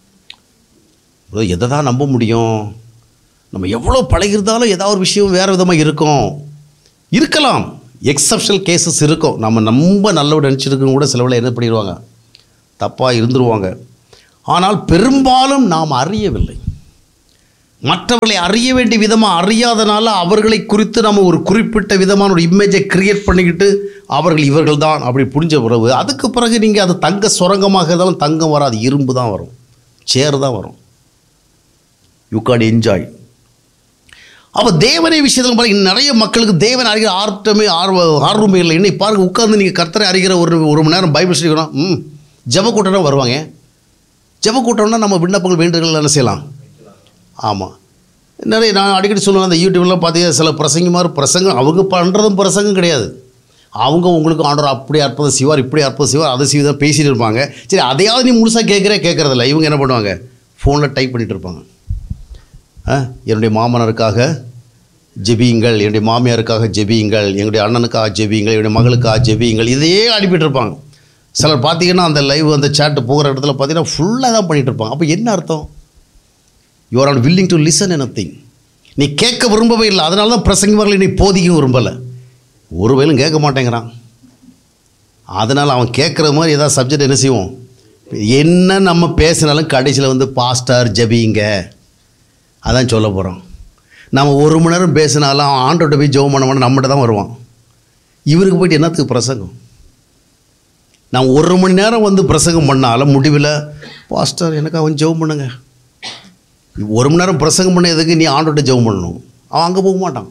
A: எதை தான் நம்ப முடியும்? நம்ம எவ்வளோ பழகிருந்தாலும் ஏதாவது ஒரு விஷயம் வேறு விதமாக இருக்கும். இருக்கலாம், எக்ஸப்ஷனல் கேசஸ் இருக்கும். நம்ம ரொம்ப நல்லவங்க நினச்சிருக்கவங்க கூட சிலவில் என்ன பண்ணிடுவாங்க, தப்பாக இருந்துருவாங்க. ஆனால் பெரும்பாலும் நாம் அறியவில்லை. மற்றவர்களை அறிய வேண்டிய விதமாக அறியாதனால அவர்களை குறித்து நம்ம ஒரு குறிப்பிட்ட விதமான ஒரு இமேஜை கிரியேட் பண்ணிக்கிட்டு அவர்கள் இவர்கள் தான் அப்படி புரிஞ்ச பிறகு அதுக்கு பிறகு நீங்கள் அது தங்க சுரங்கமாக இருந்தாலும் தங்கம் வராது, இரும்பு தான் வரும், சேர் தான் வரும். You Khan enjoy. அப்போ தேவனை விஷயத்தில் பாருங்க, நிறைய மக்களுக்கு தேவன் அறிகிற ஆர்வமே ஆர்வ ஆர்வமே இல்லை. இன்னைக்கு பாருங்கள், உட்காந்து நீங்கள் கர்த்தரை அறிகிற ஒரு ஒரு மணி நேரம் பைபிள் ஸ்டடிக்கணும். ம் ஜெப கூட்டம்னா வருவாங்க. ஜெப கூட்டம்னா நம்ம விண்ணப்பங்கள் வேண்டுதல்கள் என்ன செய்யலாம். ஆமாம், நிறைய நான் அடிக்கடி சொல்லுவேன், அந்த யூடியூப்லாம் பார்த்தீங்கன்னா சில பிரசங்கமார் பிரசங்கம் அவங்க பண்ணுறதும் பிரசங்கம் கிடையாது. அவங்க உங்களுக்கு ஆண்டவர் அப்படி அற்புதம் செய்வார், இப்படி அற்புதம் செய்வார், அதை செய்வார் பேசிகிட்டு இருப்பாங்க. சரி, அதையாவது நீ முழுசாக கேட்குறே கேட்குறதில்ல. இவங்க என்ன பண்ணுவாங்க, ஃபோனில் டைப் பண்ணிகிட்டு இருப்பாங்க. என்னுடைய மாமனருக்காக ஜெபியுங்கள், என்னுடைய மாமியாருக்காக ஜெபியுங்கள், எங்களுடைய அண்ணனுக்காக ஜெபியுங்கள், என்னுடைய மகளுக்காக ஜெபியுங்கள், இதையே அனுப்பிட்டு இருப்பாங்க. சிலர் பார்த்தீங்கன்னா அந்த லைவ் அந்த சேட்டு போகிற இடத்துல பார்த்தீங்கன்னா ஃபுல்லாக தான் பண்ணிகிட்டு இருப்பாங்க. அப்போ என்ன அர்த்தம்? You are not willing to listen anything. நீ கேட்க விரும்பவே இல்லை, அதனால தான் பிரசங்கமார்கள் நீ போதிக்கும் விரும்பலை. ஒரு வேலும் கேட்க மாட்டேங்கிறான். அதனால் அவன் கேட்குற மாதிரி ஏதாவது சப்ஜெக்ட் என்ன செய்வோம், என்ன நம்ம பேசினாலும் கடைசியில் வந்து பாஸ்டர் ஜெபிங்க அதான் சொல்ல போகிறோம். நம்ம ஒரு மணி நேரம் பேசினாலும் அவன் ஆண்டோட்ட போய் ஜெபம் பண்ண மாட்டோம், நம்மகிட்ட தான் வருவான். இவருக்கு போய்ட்டு என்னத்துக்கு பிரசங்கம்? நான் ஒரு மணி நேரம் வந்து பிரசங்கம் பண்ணாலும் முடிவில் பாஸ்டர் எனக்கு அவன் ஜெபம் பண்ணுங்க. ஒரு மணி நேரம் பிரசங்கம் பண்ண எதுக்கு நீ ஆண்டோட்ட ஜெபம் பண்ணணும்? அவன் அங்கே போக மாட்டான்.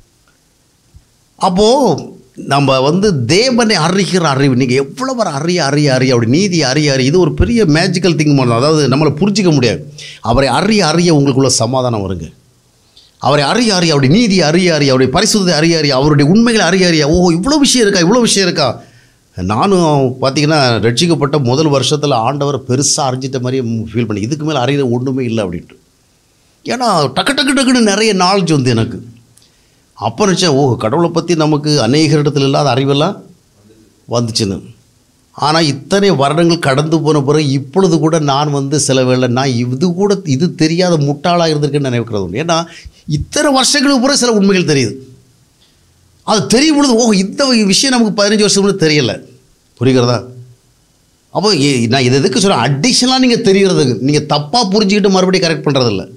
A: அப்போது நம்ம வந்து தேவனை அறிகிற அறிவு, நீங்கள் எவ்வளோ வர அறிய அறிய அறிய அப்படி நீதி அறிய அறிய, இது ஒரு பெரிய மேஜிக்கல் திங் பண்ணலாம். அதாவது நம்மளை புரிஞ்சிக்க முடியாது. அவரை அறிய அறிய உங்களுக்குள்ள சமாதானம் வருங்க. அவரை அறிய அறிய அவருடைய நீதி அறிய அறிய அவருடைய பரிசுத்தத்தை அறிய அறிய அவருடைய உண்மைகளை அறிய அறிய, ஓ இவ்வளோ விஷயம் இருக்கா, இவ்வளோ விஷயம் இருக்கா. நானும் பார்த்திங்கன்னா ரட்சிக்கப்பட்ட முதல் வருஷத்தில் ஆண்டவர் பெருசாக அறிஞ்சிட்ட மாதிரியே ஃபீல் பண்ணி, இதுக்கு மேலே அறிகிற ஒன்றுமே இல்லை அப்படின்ட்டு. ஏன்னா டக்கு டக்கு டக்குன்னு நிறைய நாலேஜ் வந்து எனக்கு. அப்போ நினச்சேன், ஓ கடவுளை பற்றி நமக்கு அநேக இடத்துல இல்லாத அறிவெல்லாம் வந்துச்சுன்னு. ஆனால் இத்தனை வருடங்கள் கடந்து போன பிறகு இப்பொழுது கூட நான் வந்து சில வேளை நான் இது கூட இது தெரியாத முட்டாளாக இருந்திருக்குன்னு நினைக்கிறது உண்டு. ஏன்னா இத்தனை வருஷங்களுக்கு பிறகு சில உண்மைகள் தெரியுது. அது தெரியும் பொழுது, ஓ இந்த விஷயம் நமக்கு பதினஞ்சு வருஷம் கூட தெரியலை. புரிகிறதா? அப்போ நான் இது எதுக்கு சொல்கிறேன், அடிஷ்னலாக நீங்கள் தெரிகிறதுக்கு நீங்கள் தப்பாக புரிஞ்சுக்கிட்டு மறுபடியும் கரெக்ட் பண்ணுறதில்ல.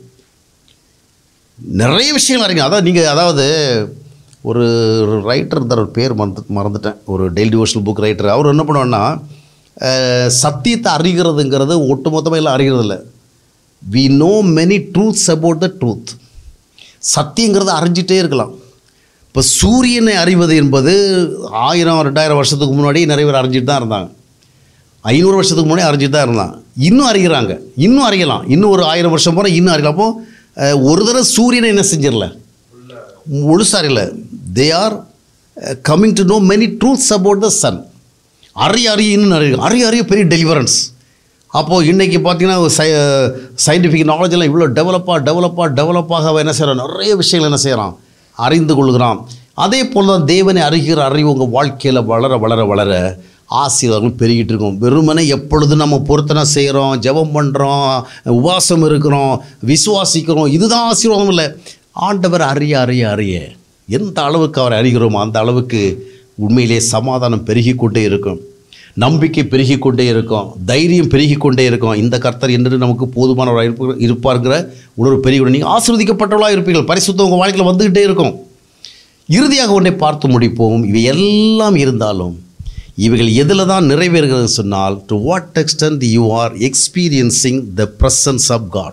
A: நிறைய விஷயங்கள் அறிங்க. அதான் நீங்கள் அதாவது ஒரு ரைட்டர் இருந்தார், ஒரு பேர் மறந்து மறந்துட்டேன் ஒரு டெய்லி டிவோஷனல் புக் ரைட்டர். அவர் என்ன பண்ணுவான்னா, சத்தியத்தை அறிகிறதுங்கிறது ஒட்டுமொத்தமாக எல்லாம் அறிகிறது இல்லை. We know many truths about the truth. சத்தியங்கிறத அறிஞ்சிட்டே இருக்கலாம். இப்போ சூரியனை அறிவது என்பது ஆயிரம் ரெண்டாயிரம் வருஷத்துக்கு முன்னாடி நிறைய பேர் அறிஞ்சிட்டு தான் இருந்தாங்க. ஐநூறு வருஷத்துக்கு முன்னாடி அறிஞ்சிட்டு தான் இருந்தாங்க. இன்னும் அறிகிறாங்க, இன்னும் அறியலாம். இன்னும் ஒரு ஆயிரம் வருஷம் போனால் இன்னும் அறியலாம். அப்போது ஒரு தடவை சூரியனை என்ன செஞ்சிடல, முழுசாக இல்லை. They are coming to know many truths about the Sun. அறிய அறிய இன்னும் அறிய அறிய அறிய பெரிய டெலிவரன்ஸ். அப்போது இன்றைக்கி பார்த்தீங்கன்னா சை சயின்டிஃபிக் நாலேஜெல்லாம் இவ்வளோ டெவலப்பாக டெவலப்பாக டெவலப்பாக என்ன செய்கிறான், நிறைய விஷயங்கள் என்ன செய்கிறான், அறிந்து கொள்கிறான். அதே போல் தான் தேவனை அறிகிற அறிவு உங்கள் வாழ்க்கையில் வளர வளர வளர ஆசீர்வாதம் பெருகிட்டு இருக்கும். வெறுமனே எப்பொழுது நம்ம பொருத்தனை செய்கிறோம், ஜெபம் பண்ணுறோம், உபவாசம் இருக்கிறோம், விசுவாசிக்கிறோம், இதுதான் ஆசீர்வாதம் இல்லை. ஆண்டவர் அறிய அறிய அறிய எந்த அளவுக்கு அவரை அறிகிறோமோ அந்த அளவுக்கு உண்மையிலே சமாதானம் பெருகி கொண்டே இருக்கும், நம்பிக்கை பெருகி கொண்டே இருக்கும், தைரியம் பெருகி கொண்டே இருக்கும். இந்த கர்த்தர் என்று நமக்கு போதுமானவராக இருப்பாருங்கிற உணர்வு பெருகி நீங்கள் ஆசீர்வதிக்கப்பட்டவர்களாக இருப்பீர்கள். பரிசுத்தம் உங்கள் வாழ்க்கையில் வந்துக்கிட்டே இருக்கும். இறுதியாக ஒன்றை பார்த்து முடிப்போம். இவை எல்லாம் இருந்தாலும் இவைகள் எதில் தான் நிறைவேறுகிறது சொன்னால், to what extend you are experiencing the presence of God.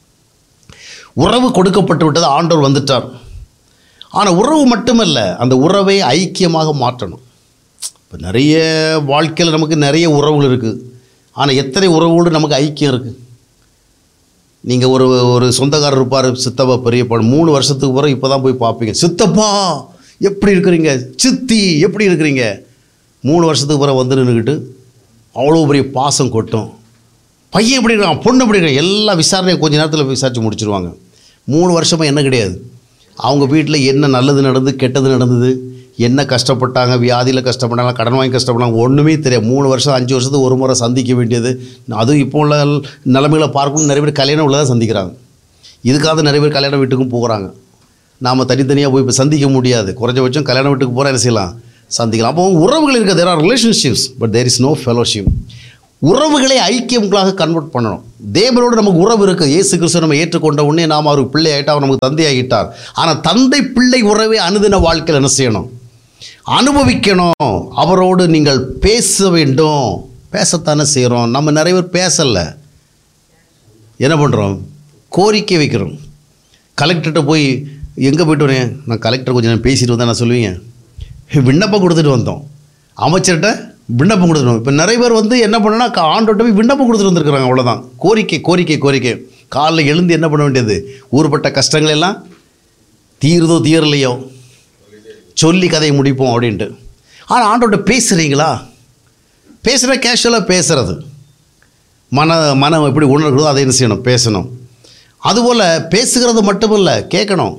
A: உறவு கொடுக்கப்பட்டு விட்டது, ஆண்டவர் வந்துட்டார். ஆனால் உறவு மட்டுமல்ல, அந்த உறவை ஐக்கியமாக மாற்றணும். இப்போ நிறைய வாழ்க்கையில் நமக்கு நிறைய உறவுகள் இருக்குது. ஆனால் எத்தனை உறவுகளோடு நமக்கு ஐக்கியம் இருக்குது? நீங்கள் ஒரு ஒரு சொந்தக்காரர் இருப்பார், சித்தப்பா பெரியப்பா, மூணு வருஷத்துக்கு பிறகு இப்போ தான் போய் பார்ப்பீங்க. சித்தப்பா எப்படி இருக்கிறீங்க, சித்தி எப்படி இருக்கிறீங்க, மூணு வருஷத்துக்கு பிறகு வந்து நின்றுக்கிட்டு அவ்வளோ பெரிய பாசம் கொட்டும். பையன் எப்படி இருக்கான், பொண்ணு எப்படி இருக்கான், எல்லா விசாரணையும் கொஞ்சம் நேரத்தில் விசாரித்து முடிச்சுருவாங்க. மூணு வருஷமாக என்ன கிடையாது, அவங்க வீட்டில் என்ன நல்லது நடந்து கெட்டது நடந்தது, என்ன கஷ்டப்பட்டாங்க, வியாதியில் கஷ்டப்பட்டாங்க, கடன் வாங்கி கஷ்டப்பட்டாங்க, ஒன்றுமே தெரியாது. மூணு வருஷம் அஞ்சு வருஷத்துக்கு ஒரு முறை சந்திக்க வேண்டியது. அதுவும் இப்போ உள்ள நிலைமைகளை பார்க்கணும், நிறைய பேர் கல்யாணம் உள்ளதான் சந்திக்கிறாங்க. இதுக்காக நிறைய பேர் கல்யாண வீட்டுக்கும் போகிறாங்க. நாம் தனித்தனியாக போய் இப்போ சந்திக்க முடியாது. குறைஞ்சபட்சம் கல்யாண வீட்டுக்கு போகிற என்ன செய்யலாம், சந்திக்கலாம். அப்போ உறவுகள் இருக்க, there are relationships but there is no fellowship. உறவுகளை ஐக்கியங்களாக கன்வெர்ட் பண்ணணும். தேவனோடு நமக்கு உறவு இருக்குது. இயேசு கிறிஸ்து நம்ம ஏற்றுக்கொண்ட உடனே நாம் அவருக்கு பிள்ளை ஆகிட்டார், அவர் நமக்கு தந்தை ஆகிட்டார். ஆனால் தந்தை பிள்ளை உறவை அனுதின வாழ்க்கையில் என்ன செய்யணும்? அனுபவிக்கணும். அவரோடு நீங்கள் பேச வேண்டும். பேசத்தானே செய்கிறோம். நம்ம நிறைய பேர் பேசலை, என்ன பண்ணுறோம்? கோரிக்கை வைக்கிறோம். கலெக்டர்கிட்ட போய் எங்கே போய்ட்டு வரேன், நான் கலெக்டர் கொஞ்சம் நேரம் பேசிட்டு வந்தேன், நான் சொல்லுவீங்க விண்ணப்பம் கொடுத்துட்டு வந்தோம். அமைச்சர்கிட்ட விண்ணப்பம் கொடுத்துட்டோம். இப்போ நிறைய பேர் வந்து என்ன பண்ணனா, ஆண்டோட்ட போய் விண்ணப்பம் கொடுத்துட்டு வந்துருக்குறாங்க. அவ்வளோதான். கோரிக்கை கோரிக்கை கோரிக்கை. காலையில் எழுந்து என்ன பண்ண வேண்டியது? ஊர்பட்ட கஷ்டங்கள் எல்லாம் தீருதோ தீரலையோ சொல்லி கதையை முடிப்போம் அப்படின்ட்டு. ஆனால் ஆண்டோட்ட பேசுகிறீங்களா? பேசுகிற கேஷுவலாக பேசுகிறது, மன மனம் எப்படி உணர்கிறதோ அதை என்ன செய்யணும்? பேசணும். அதுபோல் பேசுகிறது மட்டுமில்லை, கேட்கணும்.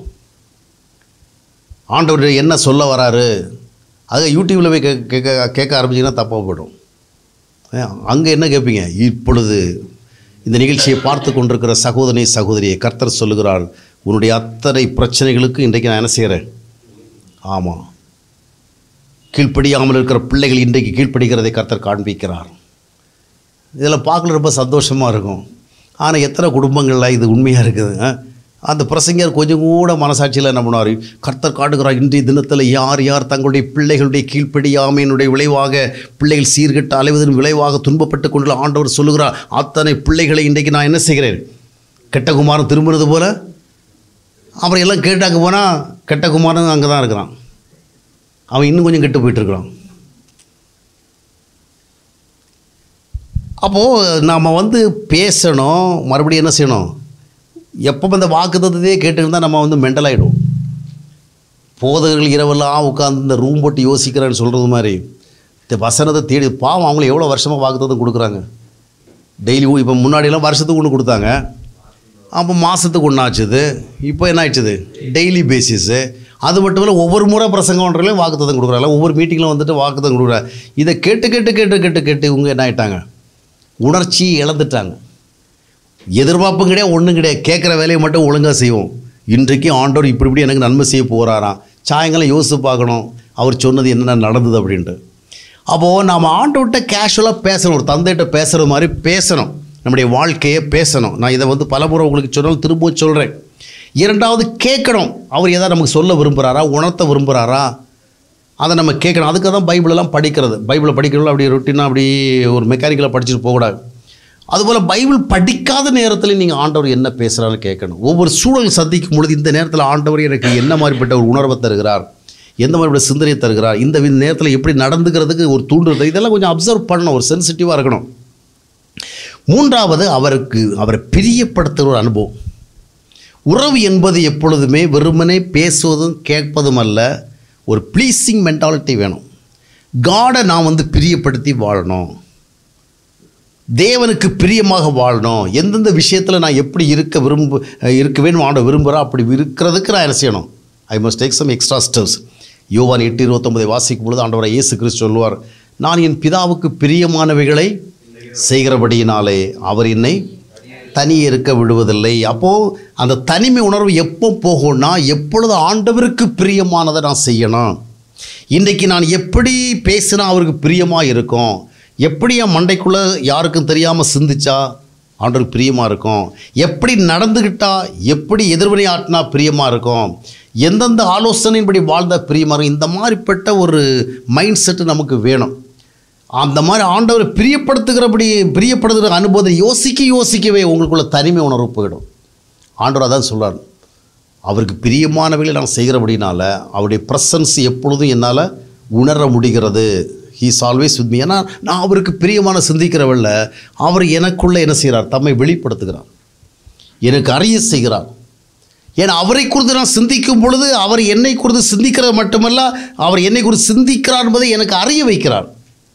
A: ஆண்டவர் என்ன சொல்ல வராரு, அது யூடியூப்பில் போய் கேட்க கேட்க ஆரம்பிச்சிங்கன்னா தப்பாக போய்டும். அங்கே என்ன கேட்பீங்க? இப்பொழுது இந்த நிகழ்ச்சியை பார்த்து கொண்டிருக்கிற சகோதரி சகோதரியை கர்த்தர் சொல்லுகிறார், உன்னுடைய அத்தனை பிரச்சனைகளுக்கு இன்றைக்கு நான் என்ன செய்கிறேன்? ஆமாம், கீழ்ப்படியாமல் இருக்கிற பிள்ளைகள் இன்றைக்கு கீழ்ப்படுகிறதை கர்த்தர் காண்பிக்கிறார். இதில் பார்க்கல ரொம்ப சந்தோஷமாக இருக்கும். ஆனால் எத்தனை குடும்பங்களில் இது உண்மையாக இருக்குது? அந்த பிரசங்கர் கொஞ்சம் கூட மனசாட்சியில் என்ன பண்ணுவார்? கர்த்தர் காட்டுகிறார், இன்றைய தினத்தில் யார் யார் தங்களுடைய பிள்ளைகளுடைய கீழ்ப்படியாமையினுடைய விளைவாக, பிள்ளைகள் சீர்கெட்டு அலைவதன் விளைவாக துன்பப்பட்டு கொண்டு ஆண்டவர் சொல்லுகிறார், அத்தனை பிள்ளைகளை இன்றைக்கு நான் என்ன செய்கிறேன்? கெட்ட குமாரன் திரும்புறது போல். அப்புறம் எல்லாம் கேட்டாங்க போனால் கெட்ட குமாரன் அங்கே தான் இருக்கிறான், அவன் இன்னும் கொஞ்சம் கெட்டு போயிட்டுருக்கிறான். அப்போது நாம் வந்து பேசணும். மறுபடியும் என்ன செய்யணும்? எப்போ இந்த வாக்குத்தத்தத்தையே கேட்டுருந்தால் நம்ம வந்து மெண்டல் ஆகிடும். போதகர்கள் இரவெல்லாம் உட்காந்து இந்த ரூம் போட்டு யோசிக்கிறான்னு சொல்கிறது மாதிரி இந்த வசனத்தை தேடி, பாவம் அவங்கள எவ்வளோ வருஷமாக வாக்குத்தத்தம் கொடுக்குறாங்க. டெய்லி இப்போ முன்னாடியெல்லாம் வருஷத்துக்கு ஒன்று கொடுத்தாங்க, அப்போ மாதத்துக்கு ஒன்று ஆச்சுது. இப்போ என்ன ஆயிடுச்சுது? Daily basis. அது மட்டும் இல்லை, ஒவ்வொரு முறை பிரசங்கம் பண்ணுறதுலையும் வாக்குத்தத்தம் கொடுக்குறாங்க, ஒவ்வொரு மீட்டிங்கில் வந்துட்டு வாக்குத்தத்தம் கொடுக்குறாங்க. இதை கேட்டு கேட்டு கேட்டு கேட்டு கேட்டு இவங்க என்ன ஆகிட்டாங்க? உணர்ச்சி இழந்துட்டாங்க. எதிர்பார்ப்பும் கிடையாது, ஒன்றும் கிடையாது. கேட்குற வேலையை மட்டும் ஒழுங்காக செய்வோம். இன்றைக்கு ஆண்டவர் இப்படி இப்படி எனக்கு நன்மை செய்ய போகிறாராம். சாயங்காலம் யோசித்து பார்க்கணும் அவர் சொன்னது என்னென்ன நடந்தது அப்படின்ட்டு. அப்போது நாம் ஆண்டவர்கிட்ட கேஷுவலாக பேசணும், ஒரு தந்தைகிட்ட பேசுகிற மாதிரி பேசணும், நம்முடைய வாழ்க்கையை பேசணும். நான் இதை வந்து பலமுறை உங்களுக்கு சொன்னாலும் திரும்ப சொல்கிறேன். இரண்டாவது, கேட்கணும். அவர் எதாவது நமக்கு சொல்ல விரும்புகிறாரா, உணர்த்த விரும்புகிறாரா, அதை நம்ம கேட்கணும். அதுக்காக தான் பைபிளெல்லாம் படிக்கிறது. பைபிளை படிக்கிறவங்க அப்படி ரொட்டீனாக அப்படி ஒரு மெக்கானிக்கலாக படிச்சுட்டு போகக்கூடாது. அதுபோல் பைபிள் படிக்காத நேரத்தில் நீங்கள் ஆண்டவர் என்ன பேசுகிறான்னு கேட்கணும். ஒவ்வொரு சூழல் சந்திக்கும் பொழுது இந்த நேரத்தில் ஆண்டவர் எனக்கு என்ன மாதிரிப்பட்ட ஒரு உணர்வை தருகிறார், எந்த மாதிரிப்பட்ட சிந்தனையை தருகிறார், இந்த நேரத்தில் எப்படி நடந்துக்கிறதுக்கு ஒரு தூண்டுறது, இதெல்லாம் கொஞ்சம் அப்சர்வ் பண்ணணும், ஒரு சென்சிட்டிவாக இருக்கணும். மூன்றாவது, அவருக்கு அவரை பிரியப்படுத்துகிற ஒரு அனுபவம். உறவு என்பது எப்பொழுதுமே வெறுமனே பேசுவதும் கேட்பதும் அல்ல, ஒரு ப்ளீஸிங் மென்டாலிட்டி வேணும். காடை நான் வந்து பிரியப்படுத்தி வாழணும், தேவனுக்கு பிரியமாக வாழணும், எந்தெந்த விஷயத்தில் நான் எப்படி இருக்க விரும்பு இருக்க வேணும் ஆண்ட விரும்புகிறா, அப்படி இருக்கிறதுக்கு நான் என்ன செய்யணும்? I must take some extra steps. யோவான் எட்டு இருபத்தொம்பதை வாசிக்கும் பொழுது ஆண்டவரை இயேசு கிறிஸ்து சொல்லுவார், நான் என் பிதாவுக்கு பிரியமானவைகளை செய்கிறபடியினாலே அவர் என்னை தனியே இருக்க விடுவதில்லை. அப்போது அந்த தனிமை உணர்வு எப்போ போகும்னா, எப்பொழுது ஆண்டவருக்கு பிரியமானதை நான் செய்யணும். இன்றைக்கு நான் எப்படி பேசினா அவருக்கு பிரியமாக இருக்கும், எப்படி என் மண்டைக்குள்ளே யாருக்கும் தெரியாமல் சிந்திச்சா ஆண்டவருக்கு பிரியமாக இருக்கும், எப்படி நடந்துக்கிட்டால், எப்படி எதிர்வினை ஆட்டினா பிரியமாக இருக்கும், எந்தெந்த ஆலோசனையின்படி வாழ்ந்தால் பிரியமாக இருக்கும், இந்த மாதிரிப்பட்ட ஒரு மைண்ட் செட்டு நமக்கு வேணும். அந்த மாதிரி ஆண்டவரை பிரியப்படுத்துகிறபடி பிரியப்படுத்துகிற அனுபவத்தை யோசிக்க யோசிக்கவே உங்களுக்குள்ள தனிமை உணர்வு போயிடும். ஆண்டவர் அதான் சொல்கிறார், அவருக்கு பிரியமானவைகளை நான் செய்கிறபடினால அவருடைய ப்ரெசன்ஸ் எப்பொழுதும் என்னால் உணர முடிகிறது. He is always with me. ஏன்னா நான் அவருக்கு பிரியமான சிந்திக்கிறவல்ல, அவர் எனக்குள்ளே என்ன செய்கிறார்? தம்மை வெளிப்படுத்துகிறார், எனக்கு அறிய செய்கிறார். ஏன்னா அவரை குறித்து நான் சிந்திக்கும் பொழுது அவர் என்னை குறித்து சிந்திக்கிறது மட்டுமல்ல, அவர் என்னை குறித்து சிந்திக்கிறார் என்பதை எனக்கு அறிய வைக்கிறார்.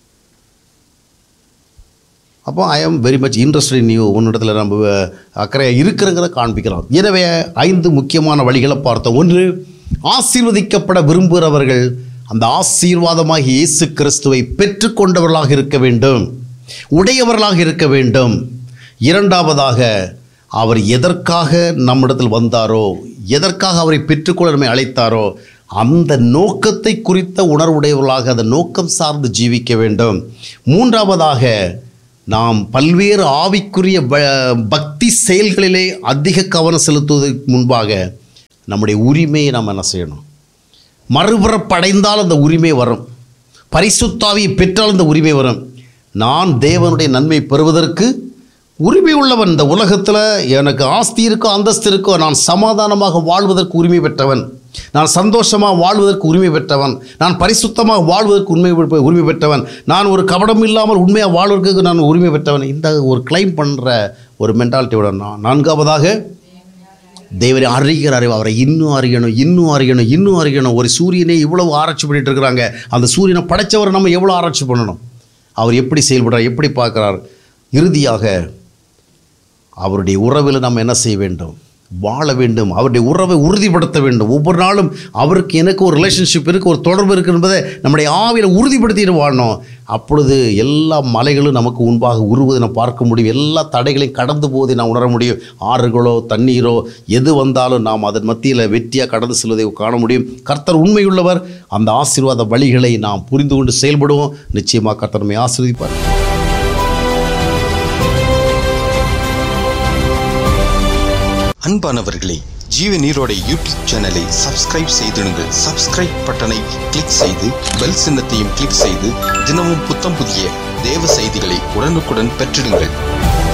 A: அப்போ ஐ am very much interested in you, உன்னிடத்தில் நம்ம அக்கறையாக இருக்கிறங்கிறத காண்பிக்கலாம். எனவே ஐந்து முக்கியமான வழிகளை பார்த்தோம். ஒன்று, ஆசீர்வதிக்கப்பட விரும்புகிறவர்கள் அந்த ஆசீர்வாதமாகி இயேசு கிறிஸ்துவை பெற்றுக்கொண்டவர்களாக இருக்க வேண்டும், உடையவர்களாக இருக்க வேண்டும். இரண்டாவதாக, அவர் எதற்காக நம்மிடத்தில் வந்தாரோ, எதற்காக அவரை பெற்றுக்கொள்ள நம்மை அழைத்தாரோ அந்த நோக்கத்தை குறித்த உணர்வுடையவர்களாக அந்த நோக்கம் சார்ந்து ஜீவிக்க வேண்டும். மூன்றாவதாக நாம் பல்வேறு ஆவிக்குரிய ப பக்தி செயல்களிலே அதிக கவனம் செலுத்துவதற்கு முன்பாக நம்முடைய உரிமையை நாம் என்ன செய்யணும்? மறுபுறப்படைந்தால் அந்த உரிமை வரும். பரிசுத்தாவியை பெற்றால் அந்த உரிமை வரும். நான் தேவனுடைய நன்மை பெறுவதற்கு உரிமை உள்ளவன். இந்த உலகத்தில் எனக்கு ஆஸ்தி இருக்கோ அந்தஸ்து இருக்கோ, நான் சமாதானமாக வாழ்வதற்கு உரிமை பெற்றவன், நான் சந்தோஷமாக வாழ்வதற்கு உரிமை பெற்றவன், நான் பரிசுத்தமாக வாழ்வதற்கு உண்மை உரிமை பெற்றவன், நான் ஒரு கபடம் இல்லாமல் உண்மையாக வாழ்வதற்கு நான் உரிமை பெற்றவன். இந்த ஒரு கிளைம் பண்ணுற ஒரு மென்டாலிட்டியோட நான் நான்காவதாக தேவரை அறிகிற அறிவு, அவரை இன்னும் அறியணும் இன்னும் அறியணும் இன்னும் அறியணும். ஒரு சூரியனை இவ்வளவு ஆராய்ச்சி பண்ணிட்டு இருக்கிறாங்க. அந்த சூரியனை படைத்தவரை நம்ம எவ்வளோ ஆராய்ச்சி பண்ணணும், அவர் எப்படி செயல்படுறார், எப்படி பார்க்குறார். இறுதியாக அவருடைய உறவில் நம்ம என்ன செய்ய வேண்டும்? வாழ வேண்டும். அவருடைய உறவை உறுதிப்படுத்த வேண்டும். ஒவ்வொரு நாளும் அவருக்கு எனக்கு ஒரு ரிலேஷன்ஷிப் இருக்குது, ஒரு தொடர்பு இருக்குது என்பதை நம்முடைய ஆவியில் உறுதிப்படுத்திட்டு வாழணும். அப்பொழுது எல்லா மலைகளும் நமக்கு முன்பாக உருவதை நான் பார்க்க முடியும். எல்லா தடைகளையும் கடந்து போவதை நான் உணர முடியும். ஆறுகளோ தண்ணீரோ எது வந்தாலும் நாம் அதன் மத்தியில் வெற்றியாக கடந்து செல்வதை காண முடியும். கர்த்தர் உண்மையுள்ளவர். அந்த ஆசீர்வாத வழிகளை நாம் புரிந்து கொண்டு செயல்படுவோம். நிச்சயமாக கர்த்தர் நம்மை ஆசீர்வதிப்பார்.
C: அன்பானவர்களே, ஜீவ நீரோட யூடியூப் சேனலை சப்ஸ்கிரைப் செய்திடுங்கள். சப்ஸ்கிரைப் பட்டனை கிளிக் செய்து பெல் சின்னத்தையும் கிளிக் செய்து தினமும் புத்தம் புதிய தேவ செய்திகளை உடனுக்குடன் பெற்றிடுங்கள்.